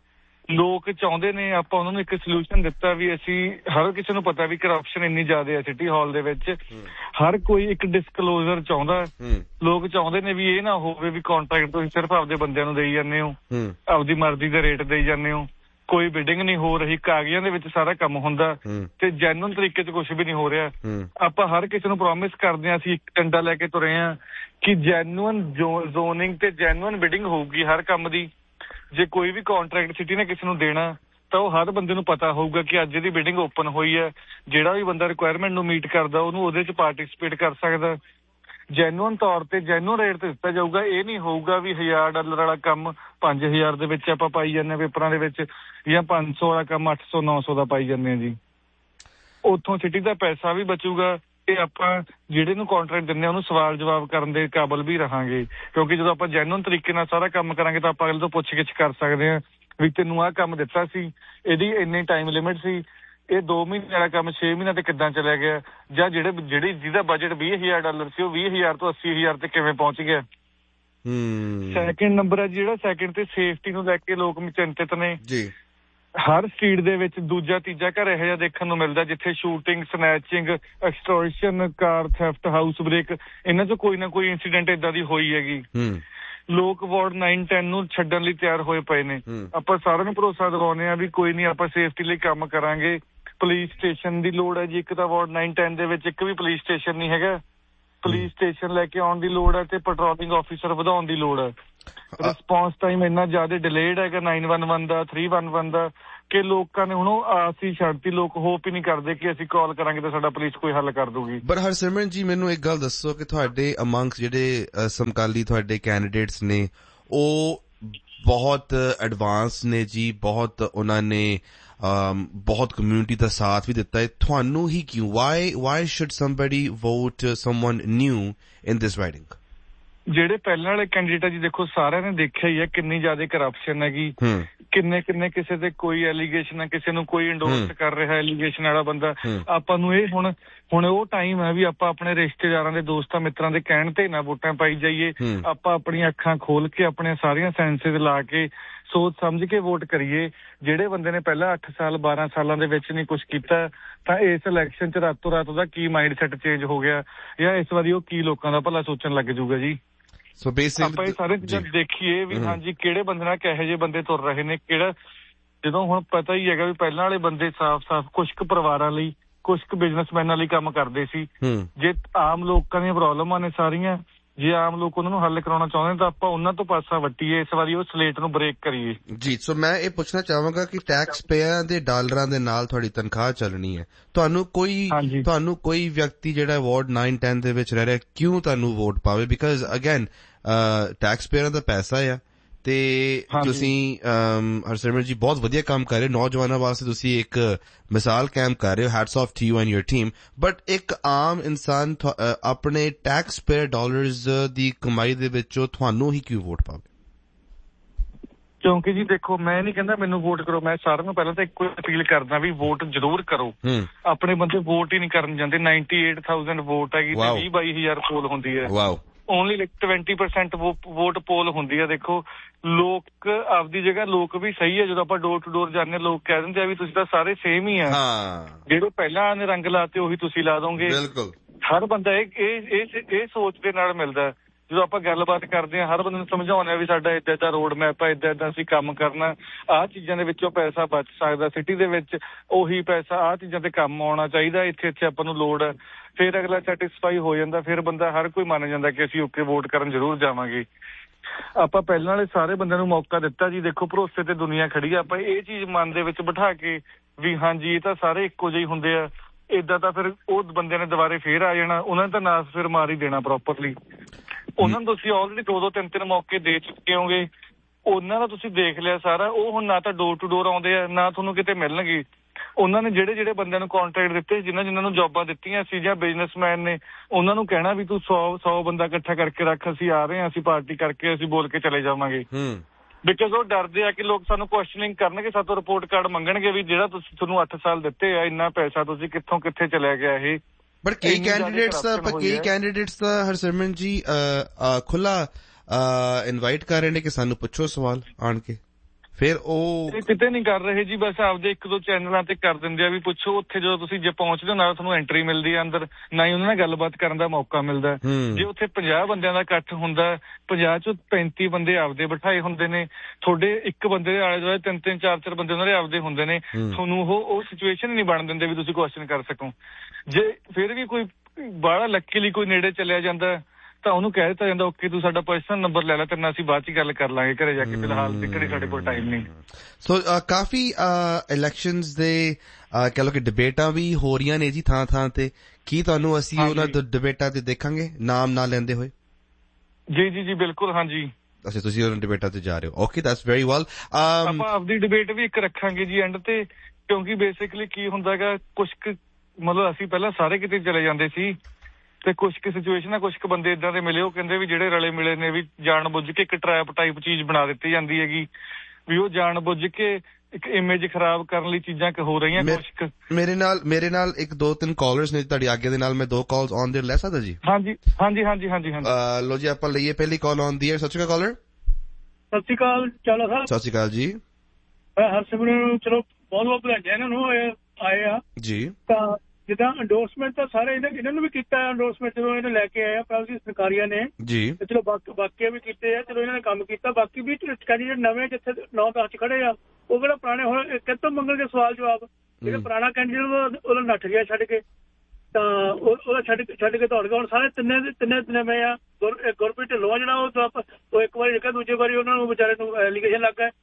ਲੋਕ ਚਾਹੁੰਦੇ ਨੇ, ਆਪਾਂ ਉਹਨਾਂ ਨੂੰ ਇੱਕ ਸੋਲਿਊਸ਼ਨ ਦਿੱਤਾ ਵੀ ਅਸੀਂ, ਹਰ ਕਿਸੇ ਨੂੰ ਪਤਾ ਵੀ ਕਰਪਸ਼ਨ ਇੰਨੀ ਜ਼ਿਆਦਾ ਹੈ ਸਿਟੀ ਹਾਲ ਦੇ ਵਿੱਚ, ਹਰ ਕੋਈ ਇੱਕ ਡਿਸਕਲੋਜ਼ਰ ਚਾਹੁੰਦਾ। ਲੋਕ ਚਾਹੁੰਦੇ ਨੇ ਵੀ ਇਹ ਨਾ ਹੋਵੇ ਵੀ ਕੰਟਰੈਕਟ ਤੁਸੀਂ ਸਿਰਫ ਆਪਦੇ ਬੰਦਿਆਂ ਨੂੰ ਦੇਈ ਜਾਂਦੇ ਹੋ, ਆਪਦੀ ਮਰਜ਼ੀ ਦੇ ਰੇਟ ਦੇਈ ਜਾਂਦੇ ਹੋ, ਕੋਈ ਬਿਡਿੰਗ ਨਹੀਂ ਹੋ ਰਹੀ, ਕਾਗਜ਼ਾਂ ਦੇ ਵਿੱਚ ਸਾਰਾ ਕੰਮ ਹੁੰਦਾ ਤੇ ਜੈਨੂਅਨ ਤਰੀਕੇ 'ਚ ਕੁਝ ਵੀ ਨਹੀਂ ਹੋ ਰਿਹਾ। ਆਪਾਂ ਹਰ ਕਿਸੇ ਨੂੰ ਪ੍ਰੋਮਿਸ ਕਰਦੇ ਹਾਂ, ਅਸੀਂ ਇੱਕ ਡੰਡਾ ਲੈ ਕੇ ਤੁਰੇ ਹਾਂ ਕਿ ਜੈਨੂਅਨ ਜ਼ੋਨਿੰਗ ਤੇ ਜੈਨੂਅਨ ਬਿਡਿੰਗ ਹੋਊਗੀ ਹਰ ਕੰਮ ਦੀ। ਜੇ ਕੋਈ ਵੀ ਕੰਟਰੈਕਟ ਸਿਟੀ ਨੇ ਕਿਸੇ ਨੂੰ ਦੇਣਾ ਤਾਂ ਉਹ ਹਰ ਬੰਦੇ ਨੂੰ ਪਤਾ ਹੋਊਗਾ ਕਿ ਅੱਜ ਇਹਦੀ ਬਿਡਿੰਗ ਓਪਨ ਹੋਈ ਹੈ, ਜਿਹੜਾ ਵੀ ਬੰਦਾ ਰਿਕੁਆਇਰਮੈਂਟ ਨੂੰ ਮੀਟ ਕਰਦਾ ਉਹਨੂੰ ਉਹਦੇ 'ਚ ਪਾਰਟੀਸਪੇਟ ਕਰ ਸਕਦਾ। ਜੈਨੂਅਨ ਤੌਰ ਤੇ ਜੈਨੂਅਨ ਰੇਟ ਤੇ ਦਿੱਤਾ ਜਾਊਗਾ। ਇਹ ਨਹੀਂ ਹੋਊਗਾ ਵੀ ਹਜ਼ਾਰ ਡਾਲਰ ਵਾਲਾ ਕੰਮ ਪੰਜ ਹਜ਼ਾਰ ਦੇ ਵਿੱਚ ਆਪਾਂ ਪਾਈ ਜਾਂਦੇ ਹਾਂ ਪੇਪਰਾਂ ਦੇ ਵਿੱਚ, ਜਾਂ ਪੰਜ ਸੌ ਵਾਲਾ ਕੰਮ ਅੱਠ ਸੌ ਨੌ ਸੌ ਦਾ ਪਾਈ ਜਾਂਦੇ ਹਾਂ ਜੀ। ਉੱਥੋਂ ਸਿਟੀ ਦਾ ਪੈਸਾ ਵੀ ਬਚੂਗਾ ਤੇ ਆਪਾਂ ਜਿਹੜੇ ਨੂੰ ਕੰਟਰੈਕਟ ਦਿੰਦੇ ਹਾਂ ਉਹਨੂੰ ਸਵਾਲ ਜਵਾਬ ਕਰਨ ਦੇ ਕਾਬਲ ਵੀ ਰਹਾਂਗੇ, ਕਿਉਂਕਿ ਜਦੋਂ ਆਪਾਂ ਜੈਨੂਅਨ ਤਰੀਕੇ ਨਾਲ ਸਾਰਾ ਕੰਮ ਕਰਾਂਗੇ ਤਾਂ ਆਪਾਂ ਅਗਲੇ ਤੋਂ ਪੁੱਛ ਗਿੱਛ ਕਰ ਸਕਦੇ ਹਾਂ ਵੀ ਤੈਨੂੰ ਆਹ ਕੰਮ ਦਿੱਤਾ ਸੀ, ਇਹਦੀ ਇੰਨੀ ਟਾਈਮ ਲਿਮਿਟ ਸੀ, ਇਹ ਦੋ ਮਹੀਨੇ ਵਾਲਾ ਕੰਮ ਛੇ ਮਹੀਨਿਆਂ ਤੇ ਕਿੱਦਾਂ ਚਲਿਆ ਗਿਆ, ਜਾਂ ਜਿਹੜੇ ਜਿਹੜੀ ਜਿਹਦਾ ਬਜਟ ਵੀਹ ਹਜ਼ਾਰ ਡਾਲਰ ਸੀ ਉਹ ਵੀਹ ਹਜ਼ਾਰ ਤੋਂ ਅੱਸੀ ਹਜ਼ਾਰ ਤੇ ਕਿਵੇਂ ਪਹੁੰਚ ਗਿਆ। ਸੈਕਿੰਡ ਨੰਬਰ ਹੈ ਜਿਹੜਾ ਸੈਕਿੰਡ ਤੇ ਸੇਫਟੀ ਨੂੰ ਲੈ ਕੇ ਲੋਕ ਚਿੰਤਿਤ ਨੇ ਜੀ। ਹਰ ਸਟਰੀਟ ਦੇ ਵਿੱਚ ਦੂਜਾ ਤੀਜਾ ਘਰ ਇਹੋ ਜਿਹਾ ਦੇਖਣ ਨੂੰ ਮਿਲਦਾ ਜਿੱਥੇ ਸ਼ੂਟਿੰਗ, ਸਨੈਚਿੰਗ, ਐਕਸਟੋਰਸ਼ਨ, ਕਾਰ ਥੈਫਟ, ਹਾਊਸ ਬ੍ਰੇਕ, ਇਹਨਾਂ 'ਚੋਂ ਕੋਈ ਨਾ ਕੋਈ ਇੰਸੀਡੈਂਟ ਏਦਾਂ ਦੀ ਹੋਈ ਹੈਗੀ। ਲੋਕ ਵਾਰਡ ਨਾਈਨ ਟੈਨ ਨੂੰ ਛੱਡਣ ਲਈ ਤਿਆਰ ਹੋਏ ਪਏ ਨੇ। ਆਪਾਂ ਸਾਰਿਆਂ ਨੂੰ ਭਰੋਸਾ ਦਿਵਾਉਂਦੇ ਹਾਂ ਵੀ ਕੋਈ ਨਹੀਂ, ਆਪਾਂ ਸੇਫਟੀ ਲਈ ਕੰਮ ਕਰਾਂਗੇ। ਪੁਲਿਸ ਸਟੇਸ਼ਨ ਦੀ ਲੋੜ ਹੈ ਜੀ, ਇੱਕ ਤਾਂ ਵਾਰਡ ਨਾਈਨ ਟੈਨ ਦੇ ਵਿੱਚ ਇੱਕ ਵੀ ਪੁਲਿਸ ਸਟੇਸ਼ਨ ਨਹੀਂ ਹੈਗਾ। ਪੁਲਿਸ ਸਟੇਸ਼ਨ ਲੈ ਕੇ ਆਉਣ ਦੀ ਲੋੜ ਹੈ ਤੇ ਪੈਟਰੋਲਿੰਗ ਆਫੀਸਰ ਵਧਾਉਣ ਦੀ ਲੋੜ ਹੈ। ਰਿਸਪੌਂਸ ਟਾਈਮ ਇੰਨਾ ਜ਼ਿਆਦਾ ਡਿਲੇਡ ਹੈਗਾ ਨਾਈਨ ਵਨ ਵਨ ਦਾ, ਥ੍ਰੀ ਵਨ ਵਨ ਦਾ, ਕਿ ਲੋਕਾਂ ਨੇ ਹੁਣ ਉਹ ਆਸ ਹੀ ਛੱਡਤੀ। ਲੋਕ ਹੋਪ ਹੀ ਨਹੀਂ ਕਰਦੇ ਕਿ ਅਸੀਂ ਕਾਲ ਕਰਾਂਗੇ ਤਾਂ ਸਾਡਾ ਪੁਲਿਸ ਕੋਈ ਹੱਲ ਕਰ ਦੂਗੀ। ਪਰ ਹਰਸਿਮਰਨ ਜੀ ਮੈਨੂੰ ਇੱਕ ਗੱਲ ਦੱਸੋ ਕਿ ਤੁਹਾਡੇ ਅਮੰਗਸ ਜਿਹੜੇ ਸਮਕਾਲੀ ਤੁਹਾਡੇ ਕੈਂਡੀਡੇਟਸ ਨੇ ਉਹ ਬਹੁਤ ਐਡਵਾਂਸ ਨੇ ਜੀ, ਬਹੁਤ ਉਹਨਾਂ ਨੇ ਬਹੁਤ ਕਮਿਊਨਿਟੀ ਦਾ ਸਾਥ ਵੀ ਦਿੱਤਾ ਹੈ। ਤੁਹਾਨੂੰ ਹੀ ਕਿਉਂ, why why should somebody vote someone new in this riding? ਜਿਹੜੇ ਪਹਿਲਾਂ ਵਾਲੇ ਕੈਂਡੀਡੇਟ ਆ ਜੀ, ਦੇਖੋ ਸਾਰਿਆਂ ਨੇ ਦੇਖਿਆ ਹੀ ਹੈ ਕਿੰਨੀ ਜ਼ਿਆਦਾ ਕਰਪਸ਼ਨ ਹੈਗੀ, ਕਿੰਨੇ ਕਿੰਨੇ ਕਿਸੇ ਤੇ ਕੋਈ ਐਲੀਗੇਸ਼ਨ ਹੈ, ਕਿਸੇ ਨੂੰ ਕੋਈ ਇੰਡੋਰਸ ਕਰ ਰਿਹਾ ਐਲੀਗੇਸ਼ਨ ਵਾਲਾ ਬੰਦਾ। ਆਪਾਂ ਨੂੰ ਇਹ ਹੁਣ ਹੁਣ ਉਹ ਟਾਈਮ ਹੈ ਵੀ ਆਪਾਂ ਆਪਣੇ ਰਿਸ਼ਤੇਦਾਰਾਂ ਦੇ, ਦੋਸਤਾਂ ਮਿੱਤਰਾਂ ਦੇ ਕਹਿਣ ਤੇ ਨਾ ਵੋਟਾਂ ਪਾਈ ਜਾਈਏ। ਆਪਾਂ ਆਪਣੀਆਂ ਅੱਖਾਂ ਖੋਲ ਕੇ ਆਪਣੀਆਂ ਸਾਰੀਆਂ ਸੈਂਸਿਸ ਲਾ ਕੇ ਸੋਚ ਸਮਝ ਕੇ ਵੋਟ ਕਰੀਏ। ਜਿਹੜੇ ਬੰਦੇ ਨੇ ਪਹਿਲਾਂ ਅੱਠ ਸਾਲ ਬਾਰਾਂ ਸਾਲਾਂ ਦੇ ਵਿੱਚ ਨਹੀਂ ਕੁਛ ਕੀਤਾ ਤਾਂ ਇਸ ਇਲੈਕਸ਼ਨ 'ਚ ਰਾਤੋਂ ਰਾਤ ਉਹਦਾ ਕੀ ਮਾਈਂਡ ਸੈਟ ਚੇਂਜ ਹੋ ਗਿਆ, ਜਾਂ ਇਸ ਵਾਰੀ ਉਹ ਕੀ ਲੋਕਾਂ ਦਾ ਭਲਾ ਸੋਚਣ ਲੱਗ ਜੂਗਾ ਜੀ। ਸੋ ਬੇਸਿਕਲੀ ਆਪਾਂ ਇਹ ਸਾਰੇ ਚੀਜ਼ਾਂ ਦੇਖੀਏ ਵੀ ਹਾਂਜੀ ਕਿਹੜੇ ਬੰਦੇ ਨਾਲ ਕਿਹੋ ਜਿਹੇ ਬੰਦੇ ਤੁਰ ਰਹੇ ਨੇ, ਕਿਹੜਾ ਜਦੋਂ ਹੁਣ ਪਤਾ ਹੀ ਹੈਗਾ ਵੀ ਪਹਿਲਾਂ ਵਾਲੇ ਬੰਦੇ ਸਾਫ਼ ਸਾਫ਼ ਕੁਛ ਕੁ ਪਰਿਵਾਰਾਂ ਲਈ, ਕੁਛ ਕੁ ਬਿਜ਼ਨਸਮੈਨਾਂ ਲਈ ਕੰਮ ਕਰਦੇ ਸੀ। ਜੇ ਆਮ ਲੋਕਾਂ ਦੀਆਂ ਪ੍ਰੋਬਲਮਾਂ ਨੇ ਸਾਰੀਆਂ, ਜੇ ਆਮ ਲੋਕ ਉਹਨਾਂ ਨੂੰ ਹੱਲ ਕਰਾਉਣਾ ਚਾਹੁੰਦੇ ਤਾਂ ਆਪਾਂ ਉਹਨਾਂ ਤੋਂ ਪਾਸਾ ਵੱਟੀਏ, ਇਸ ਵਾਰੀ ਉਹ ਸਲੇਟ ਨੂੰ ਬ੍ਰੇਕ ਕਰੀਏ ਜੀ। ਸੋ ਮੈਂ ਇਹ ਪੁੱਛਣਾ ਚਾਹਾਂਗਾ ਕਿ ਟੈਕਸ ਪੇਅਰਾਂ ਦੇ ਡਾਲਰਾਂ ਦੇ ਨਾਲ ਤੁਹਾਡੀ ਤਨਖਾਹ ਚੱਲਣੀ ਹੈ, ਤੁਹਾਨੂੰ ਕੋਈ ਤੁਹਾਨੂੰ ਕੋਈ ਵਿਅਕਤੀ ਜਿਹੜਾ ਵਾਰਡ ਨਾਈਨ ਟੈਨ ਦੇ ਵਿੱਚ ਰਹਿ ਰਿਹਾ ਕਿਉਂ ਤੁਹਾਨੂੰ ਵੋਟ ਪਾਵੇ? ਬਿਕਾਜ਼ ਅਗੇਨ ਟੈਕਸ ਪੇਅਰਾਂ ਦਾ ਪੈਸਾ ਆ ਤੇ ਤੁਸੀਂ ਹਰਸਿਮਰਨ ਜੀ ਬਹੁਤ ਵਧੀਆ ਕੰਮ ਕਰ ਰਹੇ ਹੋ, ਨੌਜਵਾਨਾਂ ਵਾਸਤੇ ਤੁਸੀਂ ਇੱਕ ਮਿਸਾਲ ਕਾਇਮ ਕਰ ਰਹੇ ਹੋ, hats of to you and your team. But ਇੱਕ ਆਮ ਇਨਸਾਨ ਆਪਣੇ ਟੈਕਸ ਪੇਅਰ ਡਾਲਰਸ ਦੀ ਕਮਾਈ ਦੇ ਵਿੱਚੋਂ ਤੁਹਾਨੂੰ ਹੀ ਕਿਉਂ ਵੋਟ ਪਾਵੇ? ਕਿਉਂਕਿ ਜੀ ਦੇਖੋ, ਮੈਂ ਨਹੀਂ ਕਹਿੰਦਾ ਮੈਨੂੰ ਵੋਟ ਕਰੋ, ਮੈਂ ਸਾਰਿਆਂ ਨੂੰ ਪਹਿਲਾਂ ਤਾਂ ਇੱਕੋ ਅਪੀਲ ਕਰਦਾ ਵੀ ਵੋਟ ਜ਼ਰੂਰ ਕਰੋ। ਆਪਣੇ ਬੰਦੇ ਵੋਟ ਹੀ ਨਹੀਂ ਕਰਨ ਜਾਂਦੇ। ਨਾਈਨਟੀ ਏਟ ਥਾਊਜੈਂਡ ਵੋਟ ਹੈਗੀ ਤੇ ਵੀਹ ਬਾਈ ਹਜ਼ਾਰ ਪੋਲ ਹੁੰਦੀ ਹੈ। Only like twenty percent vote poll ਹੁੰਦੀ ਹੈ। ਦੇਖੋ ਲੋਕ ਆਪਦੀ ਜਗ੍ਹਾ ਲੋਕ ਵੀ ਸਹੀ ਹੈ। ਜਦੋਂ ਆਪਾਂ ਡੋਰ ਟੂ ਡੋਰ ਜਾਂਦੇ ਲੋਕ ਕਹਿ ਦਿੰਦੇ ਆ ਵੀ ਤੁਸੀਂ ਤਾਂ ਸਾਰੇ ਸੇਮ ਹੀ ਆ, ਜਿਹੜੇ ਪਹਿਲਾਂ ਨੇ ਰੰਗ ਲਾਤੇ ਉਹੀ ਤੁਸੀਂ ਲਾ ਦੋਗੇ। ਹਰ ਬੰਦਾ ਇਹ ਇਹ ਸੋਚ ਦੇ ਨਾਲ ਮਿਲਦਾ। ਜਦੋਂ ਆਪਾਂ ਗੱਲਬਾਤ ਕਰਦੇ ਹਾਂ ਹਰ ਬੰਦੇ ਨੂੰ ਸਮਝਾਉਂਦੇ ਆ ਵੀ ਸਾਡਾ ਏਦਾਂ ਏਦਾਂ ਰੋਡ ਮੈਪ ਆ, ਏਦਾਂ ਏਦਾਂ ਅਸੀਂ ਕੰਮ ਕਰਨਾ, ਆਹ ਚੀਜ਼ਾਂ ਦੇ ਵਿੱਚੋਂ ਪੈਸਾ ਬਚ ਸਕਦਾ ਸਿਟੀ ਦੇ ਵਿੱਚ, ਉਹੀ ਪੈਸਾ ਆਹ ਚੀਜ਼ਾਂ ਤੇ ਕੰਮ ਆਉਣਾ ਚਾਹੀਦਾ, ਇੱਥੇ ਇੱਥੇ ਆਪਾਂ ਨੂੰ ਲੋੜ ਹੈ। ਫਿਰ ਅਗਲਾ ਸੈਟਿਸਫਾਈ ਹੋ ਜਾਂਦਾ, ਫਿਰ ਬੰਦਾ ਹਰ ਕੋਈ ਮੰਨ ਜਾਂਦਾ ਕਿ ਅਸੀਂ ਓਕੇ ਵੋਟ ਕਰਨ ਜ਼ਰੂਰ ਜਾਵਾਂਗੇ। ਆਪਾਂ ਪਹਿਲਾਂ ਵਾਲੇ ਸਾਰੇ ਬੰਦਿਆਂ ਨੂੰ ਮੌਕਾ ਦਿੱਤਾ ਜੀ। ਦੇਖੋ ਭਰੋਸੇ ਤੇ ਦੁਨੀਆ ਖੜੀ ਆ। ਆਪਾਂ ਇਹ ਚੀਜ਼ ਮਨ ਦੇ ਵਿੱਚ ਬਿਠਾ ਕੇ ਵੀ ਹਾਂਜੀ ਇਹ ਤਾਂ ਸਾਰੇ ਇੱਕੋ ਜਿਹੇ ਹੁੰਦੇ ਆ, ਏਦਾਂ ਤਾਂ ਫਿਰ ਉਹ ਬੰਦਿਆਂ ਨੇ ਦੁਬਾਰੇ ਫੇਰ ਆ ਜਾਣਾ, ਉਹਨਾਂ ਨੇ ਤਾਂ ਨਾਸ ਫਿਰ ਮਾਰ ਹੀ ਦੇਣਾ ਪ੍ਰੋਪਰਲੀ। ਉਹਨਾਂ ਨੂੰ ਤੁਸੀਂ ਆਲਰੇਡੀ ਦੋ ਦੋ ਤਿੰਨ ਤਿੰਨ ਮੌਕੇ ਦੇ ਚੁੱਕੇ ਹੋਗੇ, ਉਹਨਾਂ ਦਾ ਤੁਸੀਂ ਦੇਖ ਲਿਆ ਸਾਰਾ। ਉਹ ਹੁਣ ਨਾ ਤਾਂ ਡੋਰ ਟੂ ਡੋਰ ਆਉਂਦੇ ਆ, ਨਾ ਤੁਹਾਨੂੰ ਕਿਤੇ ਮਿਲਣਗੇ। ਉਹਨਾਂ ਨੇ ਜਿਹੜੇ ਜਿਹੜੇ ਬੰਦਿਆਂ ਨੂੰ ਕੰਟਰੈਕਟ ਦਿੱਤੇ, ਜਿਨ੍ਹਾਂ ਜਿਨ੍ਹਾਂ ਨੂੰ ਜੋਬਾਂ ਦਿੱਤੀਆਂ ਸੀ ਜਾਂ ਬਿਜ਼ਨਸਮੈਨ ਨੇ, ਉਹਨਾਂ ਨੂੰ ਕਹਿਣਾ ਵੀ ਤੂੰ ਸੌ ਸੌ ਬੰਦਾ ਇਕੱਠਾ ਕਰਕੇ ਰੱਖ, ਅਸੀਂ ਆ ਰਹੇ ਹਾਂ, ਅਸੀਂ ਪਾਰਟੀ ਕਰਕੇ ਅਸੀਂ ਬੋਲ ਕੇ ਚਲੇ ਜਾਵਾਂਗੇ। ਬਿਕਾਜ਼ ਉਹ ਡਰਦੇ ਆ ਕਿ ਲੋਕ ਸਾਨੂੰ ਕੁਐਸਚਨਿੰਗ ਕਰਨਗੇ, ਸਾਤੋਂ ਰਿਪੋਰਟ ਕਾਰਡ ਮੰਗਣਗੇ ਵੀ ਜਿਹੜਾ ਤੁਸੀਂ ਤੁਹਾਨੂੰ ਅੱਠ ਸਾਲ ਦਿੱਤੇ ਆ, ਇੰਨਾ ਪੈਸਾ ਤੁਸੀਂ ਕਿੱਥੋਂ ਕਿੱਥੇ ਚਲਿਆ ਗਿਆ ਇਹ। ਬਟ ਕਈ ਕੈਂਡੀਡੇਟਸ ਦਾ ਕਈ ਕੈਂਡੀਡੇਟਸ ਦਾ ਹਰਸਿਮਰਨ ਜੀ ਖੁੱਲਾ ਇਨਵਾਈਟ ਕਰ ਰਹੇ ਨੇ ਕਿ ਸਾਨੂੰ ਪੁੱਛੋ ਸਵਾਲ ਆਣ ਕੇ, ਫਿਰ ਉਹ ਕਿਤੇ ਨਹੀਂ ਕਰ ਰਹੇ ਜੀ। ਬਸ ਆਪਦੇ ਇੱਕ ਦੋ ਚੈਨਲਾਂ ਤੇ ਕਰ ਦਿੰਦੇ ਆ ਵੀ ਪੁੱਛੋ। ਉੱਥੇ ਜਦੋਂ ਤੁਸੀਂ ਜੇ ਪਹੁੰਚਦੇ ਹੋ ਨਾਲ ਤੁਹਾਨੂੰ ਐਂਟਰੀ ਮਿਲਦੀ ਹੈ ਅੰਦਰ, ਨਾ ਹੀ ਉਹਨਾਂ ਨਾਲ ਗੱਲਬਾਤ ਕਰਨ ਦਾ ਮੌਕਾ ਮਿਲਦਾ। ਜੇ ਉੱਥੇ ਪੰਜਾਹ ਬੰਦਿਆਂ ਦਾ ਇਕੱਠ ਹੁੰਦਾ, ਪੰਜਾਹ ਚੋਂ ਪੈਂਤੀ ਬੰਦੇ ਆਪਦੇ ਬਿਠਾਏ ਹੁੰਦੇ ਨੇ, ਤੁਹਾਡੇ ਇੱਕ ਬੰਦੇ ਦੇ ਆਲੇ ਦੁਆਲੇ ਤਿੰਨ ਤਿੰਨ ਚਾਰ ਚਾਰ ਬੰਦੇ ਉਹਨਾਂ ਦੇ ਆਪਦੇ ਹੁੰਦੇ ਨੇ, ਤੁਹਾਨੂੰ ਉਹ ਉਹ ਸਿਚੁਏਸ਼ਨ ਨਹੀਂ ਬਣ ਦਿੰਦੇ ਵੀ ਤੁਸੀਂ ਕੁਐਸਚਨ ਕਰ ਸਕੋ। ਜੇ ਫਿਰ ਵੀ ਕੋਈ ਬਾਹਲਾ ਲੱਕੀ ਲਈ ਕੋਈ ਨੇੜੇ ਚਲਿਆ ਜਾਂਦਾ ਤਾਂ ਉਹਨੂੰ ਕਹਿ ਦਿੱਤਾ ਜਾਂਦਾ ਓਕੇ ਤੂੰ ਸਾਡਾ ਪਰਸਨਲ ਨੰਬਰ ਲੈ ਲੈ, ਤੇਰੇ ਨਾਲ ਅਸੀਂ ਬਾਅਦ ਚ ਗੱਲ ਕਰ ਲਾਂਗੇ ਘਰੇ ਜਾ ਕੇ, ਫਿਲਹਾਲ ਦੀ ਘੜੀ ਸਾਡੇ ਕੋਲ ਟਾਈਮ ਨਹੀਂ। ਸੋ ਕਾਫੀ ਇਲੈਕਸ਼ਨਸ ਦੇ ਕਹਿ ਲਓ ਕਿ ਡਿਬੇਟਾਂ ਵੀ ਹੋ ਰਹੀਆਂ ਨੇ ਜੀ ਥਾਂ ਥਾਂ ਤੇ, ਕੀ ਤੁਹਾਨੂੰ ਅਸੀਂ ਉਹਨਾਂ ਡਿਬੇਟਾਂ ਤੇ ਦੇਖਾਂਗੇ ਨਾਮ ਨਾ ਲੈਂਦੇ ਹੋਏ? ਜੀ ਜੀ ਜੀ ਬਿਲਕੁਲ, ਹਾਂਜੀ। ਅੱਛਾ, ਤੁਸੀਂ ਉਹਨਾਂ ਡਿਬੇਟਾਂ ਤੇ ਜਾ ਰਹੇ ਹੋ, ਓਕੇ ਦੈਟਸ ਵੈਰੀ ਵੈਲ। ਆਪਾਂ ਆਪਦੀ ਡਿਬੇਟ ਵੀ ਇੱਕ ਰੱਖਾਂਗੇ ਜੀ ਐਂਡ ਤੇ, ਕਿਉਂਕਿ ਬੇਸਿਕਲੀ ਕੀ ਹੁੰਦਾ ਹੈਗਾ, ਕੁਛ ਕੁ ਮਤਲਬ ਅਸੀਂ ਪਹਿਲਾਂ ਸਾਰੇ ਕਿਤੇ ਚਲੇ ਜਾਂਦੇ ਸੀ ਤੇ ਕੁਛ ਕੁ ਸਿਚੁਏਸ਼ਨ ਆ, ਕੁਛ ਕੁ ਬੰਦੇ ਏਦਾਂ ਦੇ ਮਿਲੇ, ਉਹ ਕਹਿੰਦੇ ਵੀ ਜਿਹੜੇ ਰਲੇ ਮਿਲੇ ਨੇ ਵੀ ਜਾਣ ਬੁੱਝ ਕੇ ਇੱਕ ਟਰੈਪ ਟਾਈਪ ਚੀਜ਼ ਬਣਾ ਦਿੱਤੀ ਜਾਂਦੀ ਹੈਗੀ, ਵੀ ਉਹ ਜਾਣ ਬੁੱਝ ਕੇ ਇੱਕ ਇਮੇਜ ਖਰਾਬ ਕਰਨ ਲਈ ਚੀਜ਼ਾਂ ਹੋ ਰਹੀਆਂ ਕੁਛ। ਮੇਰੇ ਨਾਲ ਮੇਰੇ ਨਾਲ ਇੱਕ ਦੋ ਤਿੰਨ ਕਾਲਰਸ ਨੇ, ਤੁਹਾਡੀ ਆਗੇ ਦੇ ਨਾਲ ਮੈਂ ਦੋ ਕਾਲਸ ਔਨ ਦੇ ਲੈ ਸਕਦਾ ਜੀ? ਹਾਂਜੀ ਹਾਂਜੀ ਹਾਂਜੀ ਹਾਂਜੀ ਹਾਂਜੀ। ਲੋ ਜੀ ਆਪਾਂ ਲਈਏ ਪਹਿਲੀ ਕਾਲ ਔਨ ਦੀ ਹੈ। ਸਤਿ ਸ਼੍ਰੀ ਅਕਾਲ ਕਾਲਰ। ਸਤਿ ਸ਼੍ਰੀ ਅਕਾਲ ਚਾਲਾ ਸਾਹਿਬ। ਸਤਿ ਸ਼੍ਰੀ ਅਕਾਲ ਜੀ। ਹਰਸਿਮਰਨ ਨੂੰ ਚਲੋ ਬਹੁਤ ਬਹੁਤ ਵਧਾਈਆਂ ਇਹਨਾਂ ਨੂੰ ਆਏ ਆ ਜੀ। ਤਾਂ ਜਿੱਦਾਂ ਅੰਡੋਰਸਮੈਂਟ ਤਾਂ ਸਾਰੇ ਇਹਨਾਂ ਨੂੰ ਵੀ ਕੀਤਾ ਅੰਡੋਰਸਮੈਂਟ, ਜਦੋਂ ਇਹਨੇ ਲੈ ਕੇ ਆਏ ਆ ਪ੍ਰਾਈਵੇਟ ਸਰਕਾਰੀਆਂ ਨੇ ਜੀ, ਚਲੋ ਬਾਕੀ ਵੀ ਕੀਤੇ ਆ, ਚਲੋ ਇਹਨਾਂ ਨੇ ਕੰਮ ਕੀਤਾ। ਬਾਕੀ ਵੀ ਕੈਂਡੀਡੇਟ ਨਵੇਂ ਜਿੱਥੇ ਨੌ ਦਸ ਚ ਖੜੇ ਆ, ਉਹ ਕਿਹੜਾ ਪੁਰਾਣੇ ਹੁਣ ਕਿੱਥੋਂ ਮੰਗਣਗੇ ਸਵਾਲ ਜਵਾਬ? ਜਿਹੜਾ ਪੁਰਾਣਾ ਕੈਂਡੀਡੇਟ ਉਹਦਾ ਨੱਠ ਗਿਆ ਛੱਡ ਕੇ, ਤਾਂ ਉਹਦਾ ਛੱਡ ਛੱਡ ਕੇ ਦੌੜ ਗਿਆ। ਹੁਣ ਸਾਰੇ ਤਿੰਨੇ ਤਿੰਨੇ ਤਿੰਨੇ ਮੈਂ ਆ ਗੁਰਪ੍ਰੀਤ ਢਿੱਲੋਂ ਆ ਜਿਹੜਾ, ਉਹ ਉਹ ਇੱਕ ਵਾਰੀ ਲਿਖਿਆ, ਦੂਜੇ ਵਾਰੀ ਉਹਨਾਂ ਨੂੰ ਵਿਚਾਰੇ ਨੂੰ ਐਲੀਗੇਸ਼ਨ ਲੱਗ ਗਏ।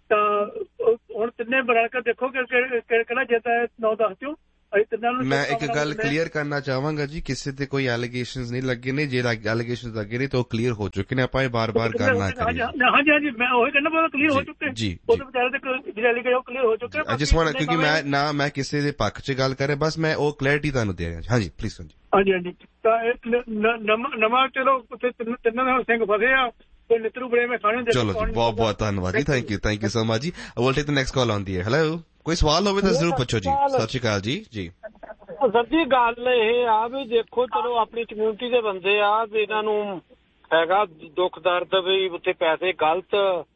ਤਾਂ ਹੁਣ ਤਿੰਨੇ ਬਣਾ ਕੇ ਦੇਖੋ ਕਿ ਕਿਹੜਾ ਜਿੱਤਾ ਨੌ ਦਸ ਚੋਂ। ਮੈਂ ਇੱਕ ਗੱਲ ਕਲੀਅਰ ਕਰਨਾ ਚਾਹਾਂਗਾ ਜੀ, ਕਿਸੇ ਤੇ ਕੋਈ ਐਲੀਗੇਸ਼ਨਸ ਨਹੀਂ ਲੱਗੇ ਨੇ, ਜੇ ਐਲੀਗੇਸ਼ਨਸ ਲੱਗੇ ਨੇ ਤਾਂ ਉਹ ਕਲੀਅਰ ਹੋ ਚੁੱਕੇ ਨੇ, ਆਪਾਂ ਇਹ ਬਾਰ ਬਾਰ ਗੱਲ ਨਾ ਕਰੀਏ। ਹਾਂਜੀ ਹਾਂਜੀ ਮੈਂ ਉਹੀ ਕਹਿੰਦਾ ਕਲੀਅਰ ਹੋ ਚੁੱਕੇ ਜੀ, ਉਹਦੇ ਵਿਚਾਰੇ ਤੇ ਜਿਹੜੇ ਐਲੀਗੇਸ਼ਨ ਕਲੀਅਰ ਹੋ ਚੁੱਕੇ। ਆਈ ਜਸਟ ਵਾਂਟ, ਕਿਉਂਕਿ ਮੈਂ ਨਾ ਮੈਂ ਕਿਸੇ ਦੇ ਪੱਖ ਚ ਗੱਲ ਕਰ ਰਿਹਾ, ਬਸ ਮੈਂ ਉਹ ਕਲੈਰਿਟੀ ਤੁਹਾਨੂੰ ਦੇ ਰਿਹਾ। ਹਾਂਜੀ ਪਲੀਜ਼। ਹਾਂਜੀ ਹਾਂਜੀ। ਤਾਂ ਇਹ ਨਵਾਂ ਚਲੋ ਤਿੰਨਾਂ ਸਿੰਘ ਫਸੇ ਆ, ਨਿਤਰੂ ਬੜੇ ਮੈਂ ਖਾਣੇ। ਚਲੋ ਜੀ ਬਹੁਤ ਬਹੁਤ ਧੰਨਵਾਦ ਜੀ, thank you thank you so much ਜੀ। Will take the next call on the. Hello, ਕੋਈ ਸਵਾਲ ਹੋਵੇ ਤਾਂ ਜ਼ਰੂਰ ਪੁੱਛੋ ਜੀ। ਸਤਿ ਸ਼੍ਰੀ ਅਕਾਲ ਜੀ। ਜੀ ਸਰ ਜੀ, ਗੱਲ ਇਹ ਆ ਵੀ ਦੇਖੋ ਚਲੋ ਆਪਣੀ ਕਮਿਊਨਿਟੀ ਦੇ ਬੰਦੇ ਆ ਤੇ ਇਹਨਾਂ ਨੂੰ ਹੈਗਾ ਦੁੱਖ ਦਰਦ ਵੀ ਉੱਥੇ ਪੈਸੇ ਗਲਤ